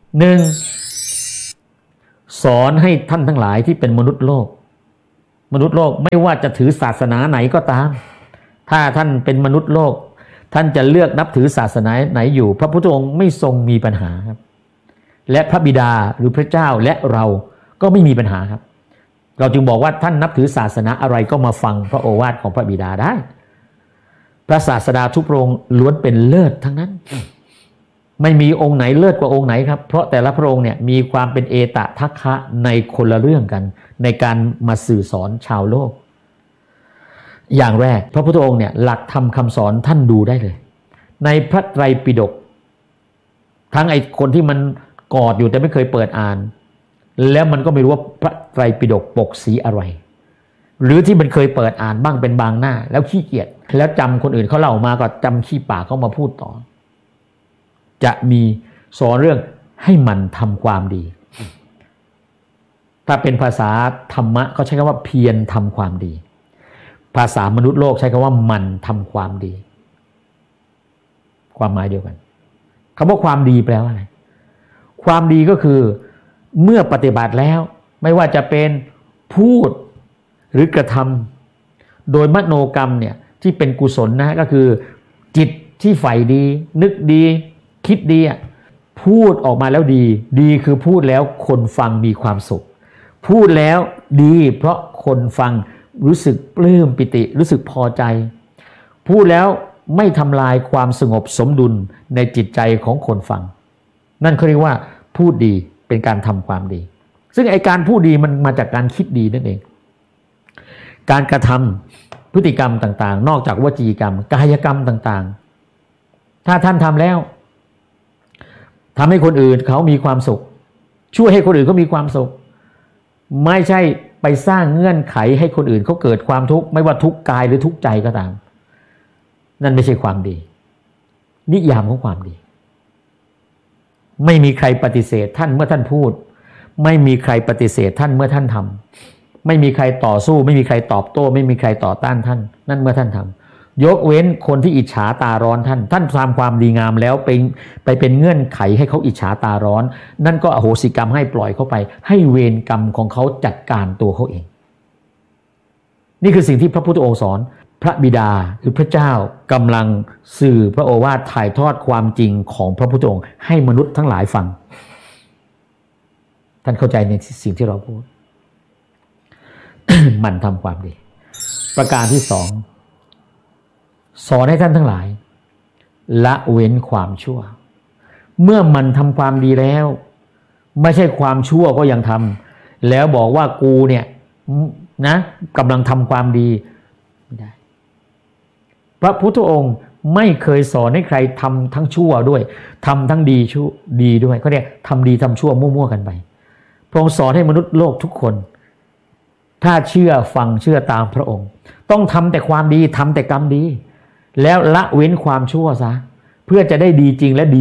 1. สอนให้ท่านทั้งหลายที่เป็นมนุษย์โลกไม่ว่าจะถือศาสนาไหนก็ตามถ้าท่านเป็นมนุษย์โลกท่านจะเลือกนับถือศาสนาไหนอยู่พระพุทธองค์ไม่ทรงมีปัญหาครับและพระบิดาหรือพระเจ้าและเราก็ไม่มีปัญหาครับเราจึงบอกว่าท่านนับถือศาสนาอะไรก็มาฟังพระโอวาทของพระบิดาได้พระศาสดาทุกพระองค์ล้วนเป็นเลิศทั้งนั้นไม่มีองค์ไหนเลิศกว่าองค์ไหนครับเพราะแต่ละพระองค์เนี่ยมีความเป็นเอตทัคคะในคนละเรื่องกันในการมาสื่อสอนชาวโลกอย่างแรกพระพุทธองค์เนี่ยหลักธรรมคำสอนท่านดูได้เลยในพระไตรปิฎกทั้งไอ้คนที่มันกอดอยู่แต่ไม่เคยเปิดอ่านแล้วมันก็ไม่รู้ว่าพระไตรปิฎกปกสีอะไรหรือที่มันเคยเปิดอ่านบ้างเป็นบางหน้าแล้วขี้เกียจแล้วจำคนอื่นเขาเล่ามาก็จำขี้ปากเขามาพูดต่อจะมีสอนเรื่องให้มันทำความดีถ้าเป็นภาษาธรรมะเขาใช้คำว่าเพียรทำความดีภาษามนุษย์โลกใช้คำว่ามันทำความดีความหมายเดียวกันคำว่าความดีแปลว่าอะไรความดีก็คือเมื่อปฏิบัติแล้วไม่ว่าจะเป็นพูดหรือกระทำโดยมโนกรรมเนี่ยที่เป็นกุศลนะก็คือจิตที่ใฝ่ดีนึกดีคิดดีพูดออกมาแล้วดีคือพูดแล้วคนฟังมีความสุขพูดแล้วดีเพราะคนฟังรู้สึกปลื้มปิติรู้สึกพอใจพูดแล้วไม่ทำลายความสงบสมดุลในจิตใจของคนฟังนั่นเขาเรียกว่าพูดดีเป็นการทำความดีซึ่งไอการพูดดีมันมาจากการคิดดีนั่นเองการกระทำพฤติกรรมต่างๆนอกจากวจีกรรมกายกรรมต่างๆถ้าท่านทำแล้วทำให้คนอื่นเขามีความสุขช่วยให้คนอื่นเขามีความสุขไม่ใช่ไปสร้างเงื่อนไขให้คนอื่นเขาเกิดความทุกข์ไม่ว่าทุกข์กายหรือทุกข์ใจก็ตามนั่นไม่ใช่ความดีนิยามของความดีไม่มีใครปฏิเสธท่านเมื่อท่านพูดไม่มีใครปฏิเสธท่านเมื่อท่านทำไม่มีใครต่อสู้ไม่มีใครตอบโต้ไม่มีใครต่อต้านท่านนั่นเมื่อท่านทำยกเว้นคนที่อิจฉาตาร้อนท่านทำความดีงามแล้วไปเป็นเงื่อนไขให้เขาอิจฉาตาร้อนนั่นก็อโหสิกรรมให้ปล่อยเขาไปให้เวรกรรมของเขาจัดการตัวเขาเองนี่คือสิ่งที่พระพุทธองค์สอนพระบิดาหรือพระเจ้ากำลังสื่อพระโอวาทถ่ายทอดความจริงของพระพุทธองค์ให้มนุษย์ทั้งหลายฟังท่านเข้าใจในสิ่งที่เราพูด มันทำความดีประการที่2สอนให้ท่านทั้งหลายละเว้นความชั่วเมื่อมันทำความดีแล้วไม่ใช่ความชั่วก็ยังทำแล้วบอกว่ากูเนี่ยนะกำลังทำความดีไม่ได้พระพุทธองค์ไม่เคยสอนให้ใครทำทั้งชั่วด้วยทำทั้งดีด้วยเขาเรียกทำดีทำชั่วมั่วๆกันไปพระองค์สอนให้มนุษย์โลกทุกคนถ้าเชื่อฟังเชื่อตามพระองค์ต้องทำแต่ความดีทำแต่กรรมดีแล้วละเว้นความชั่วซะเพื่อจะได้ดีจริงและดี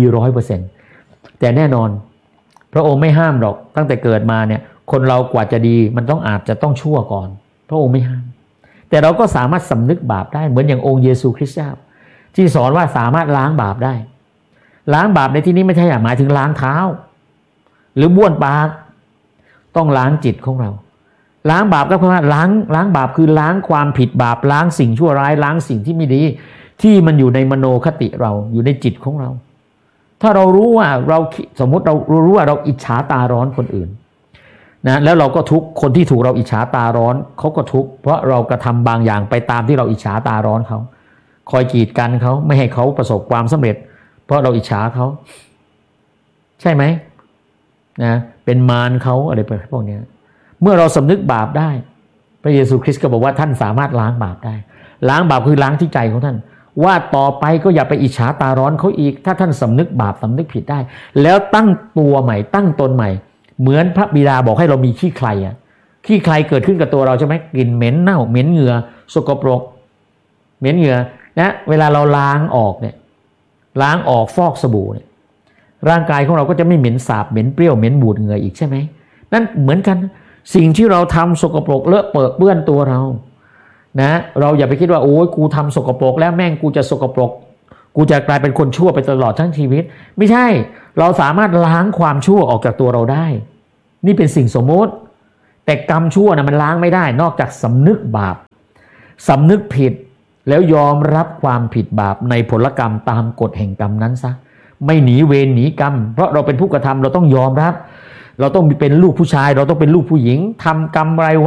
100% แต่แน่นอนพระองค์ไม่ห้ามหรอกตั้งแต่เกิดมาเนี่ยคนเรากว่าจะดีมันอาจจะต้องชั่วก่อนพระองค์ไม่ห้ามแต่เราก็สามารถสำนึกบาปได้เหมือนอย่างองค์เยซูคริสต์เจ้าที่สอนว่าสามารถล้างบาปได้ล้างบาปในที่นี้ไม่ใช่หมายถึงล้างเท้าหรือบ้วนปากต้องล้างจิตของเราล้างบาปก็เพราะว่าล้างบาปคือล้างความผิดบาปล้างสิ่งชั่วร้ายล้างสิ่งที่ไม่ดีที่มันอยู่ในมโนคติเราอยู่ในจิตของเราถ้าเรารู้ว่าเราสมมติเรารู้ว่าเราอิจฉาตาร้อนคนอื่นนะแล้วเราก็ทุกข์คนที่ถูกเราอิจฉาตาร้อนเขาก็ทุกข์เพราะเรากระทำบางอย่างไปตามที่เราอิจฉาตาร้อนเขาคอยกีดกันเขาไม่ให้เขาประสบความสำเร็จเพราะเราอิจฉาเขาใช่ไหมนะเป็นมารเขาอะไรพวกนี้เมื่อเราสำนึกบาปได้พระเยซูคริสต์ก็บอกว่าท่านสามารถล้างบาปได้ล้างบาปคือล้างที่ใจของท่านว่าต่อไปก็อย่าไปอิจฉาตาร้อนเขาอีกถ้าท่านสำนึกบาปสำนึกผิดได้แล้วตั้งตัวใหม่ตั้งตนใหม่เหมือนพระบิดาบอกให้เรามีขี้ใครขี้ใครเกิดขึ้นกับตัวเราใช่ไหมกลิ่นเหม็นเน่าเหม็นเหงื่อสกปรกเหม็นเหงื่อนะเวลาเราล้างออกเนี่ยล้างออกฟอกสบู่เนี่ยร่างกายของเราก็จะไม่เหม็นสาบเหม็นเปรี้ยวเหม็นบูดเหงื่ออีกใช่ไหมนั่นเหมือนกันสิ่งที่เราทำสกปรกเลอะเปื้อนตัวเรานะเราอย่าไปคิดว่าโอ้ยกูทำสกปรกแล้วแม่งกูจะสกปรกกูจะกลายเป็นคนชั่วไปตลอดทั้งชีวิตไม่ใช่เราสามารถล้างความชั่วออกจากตัวเราได้นี่เป็นสิ่งสมมติแต่กรรมชั่วนะมันล้างไม่ได้นอกจากสำนึกบาปสำนึกผิดแล้วยอมรับความผิดบาปในผลกรรมตามกฎแห่งกรรมนั้นซะไม่หนีเวรหนีกรรมเพราะเราเป็นผู้กระทำเราต้องยอมรับเราต้องเป็นลูกผู้ชายเราต้องเป็นลูกผู้หญิงทำกรรมอะไร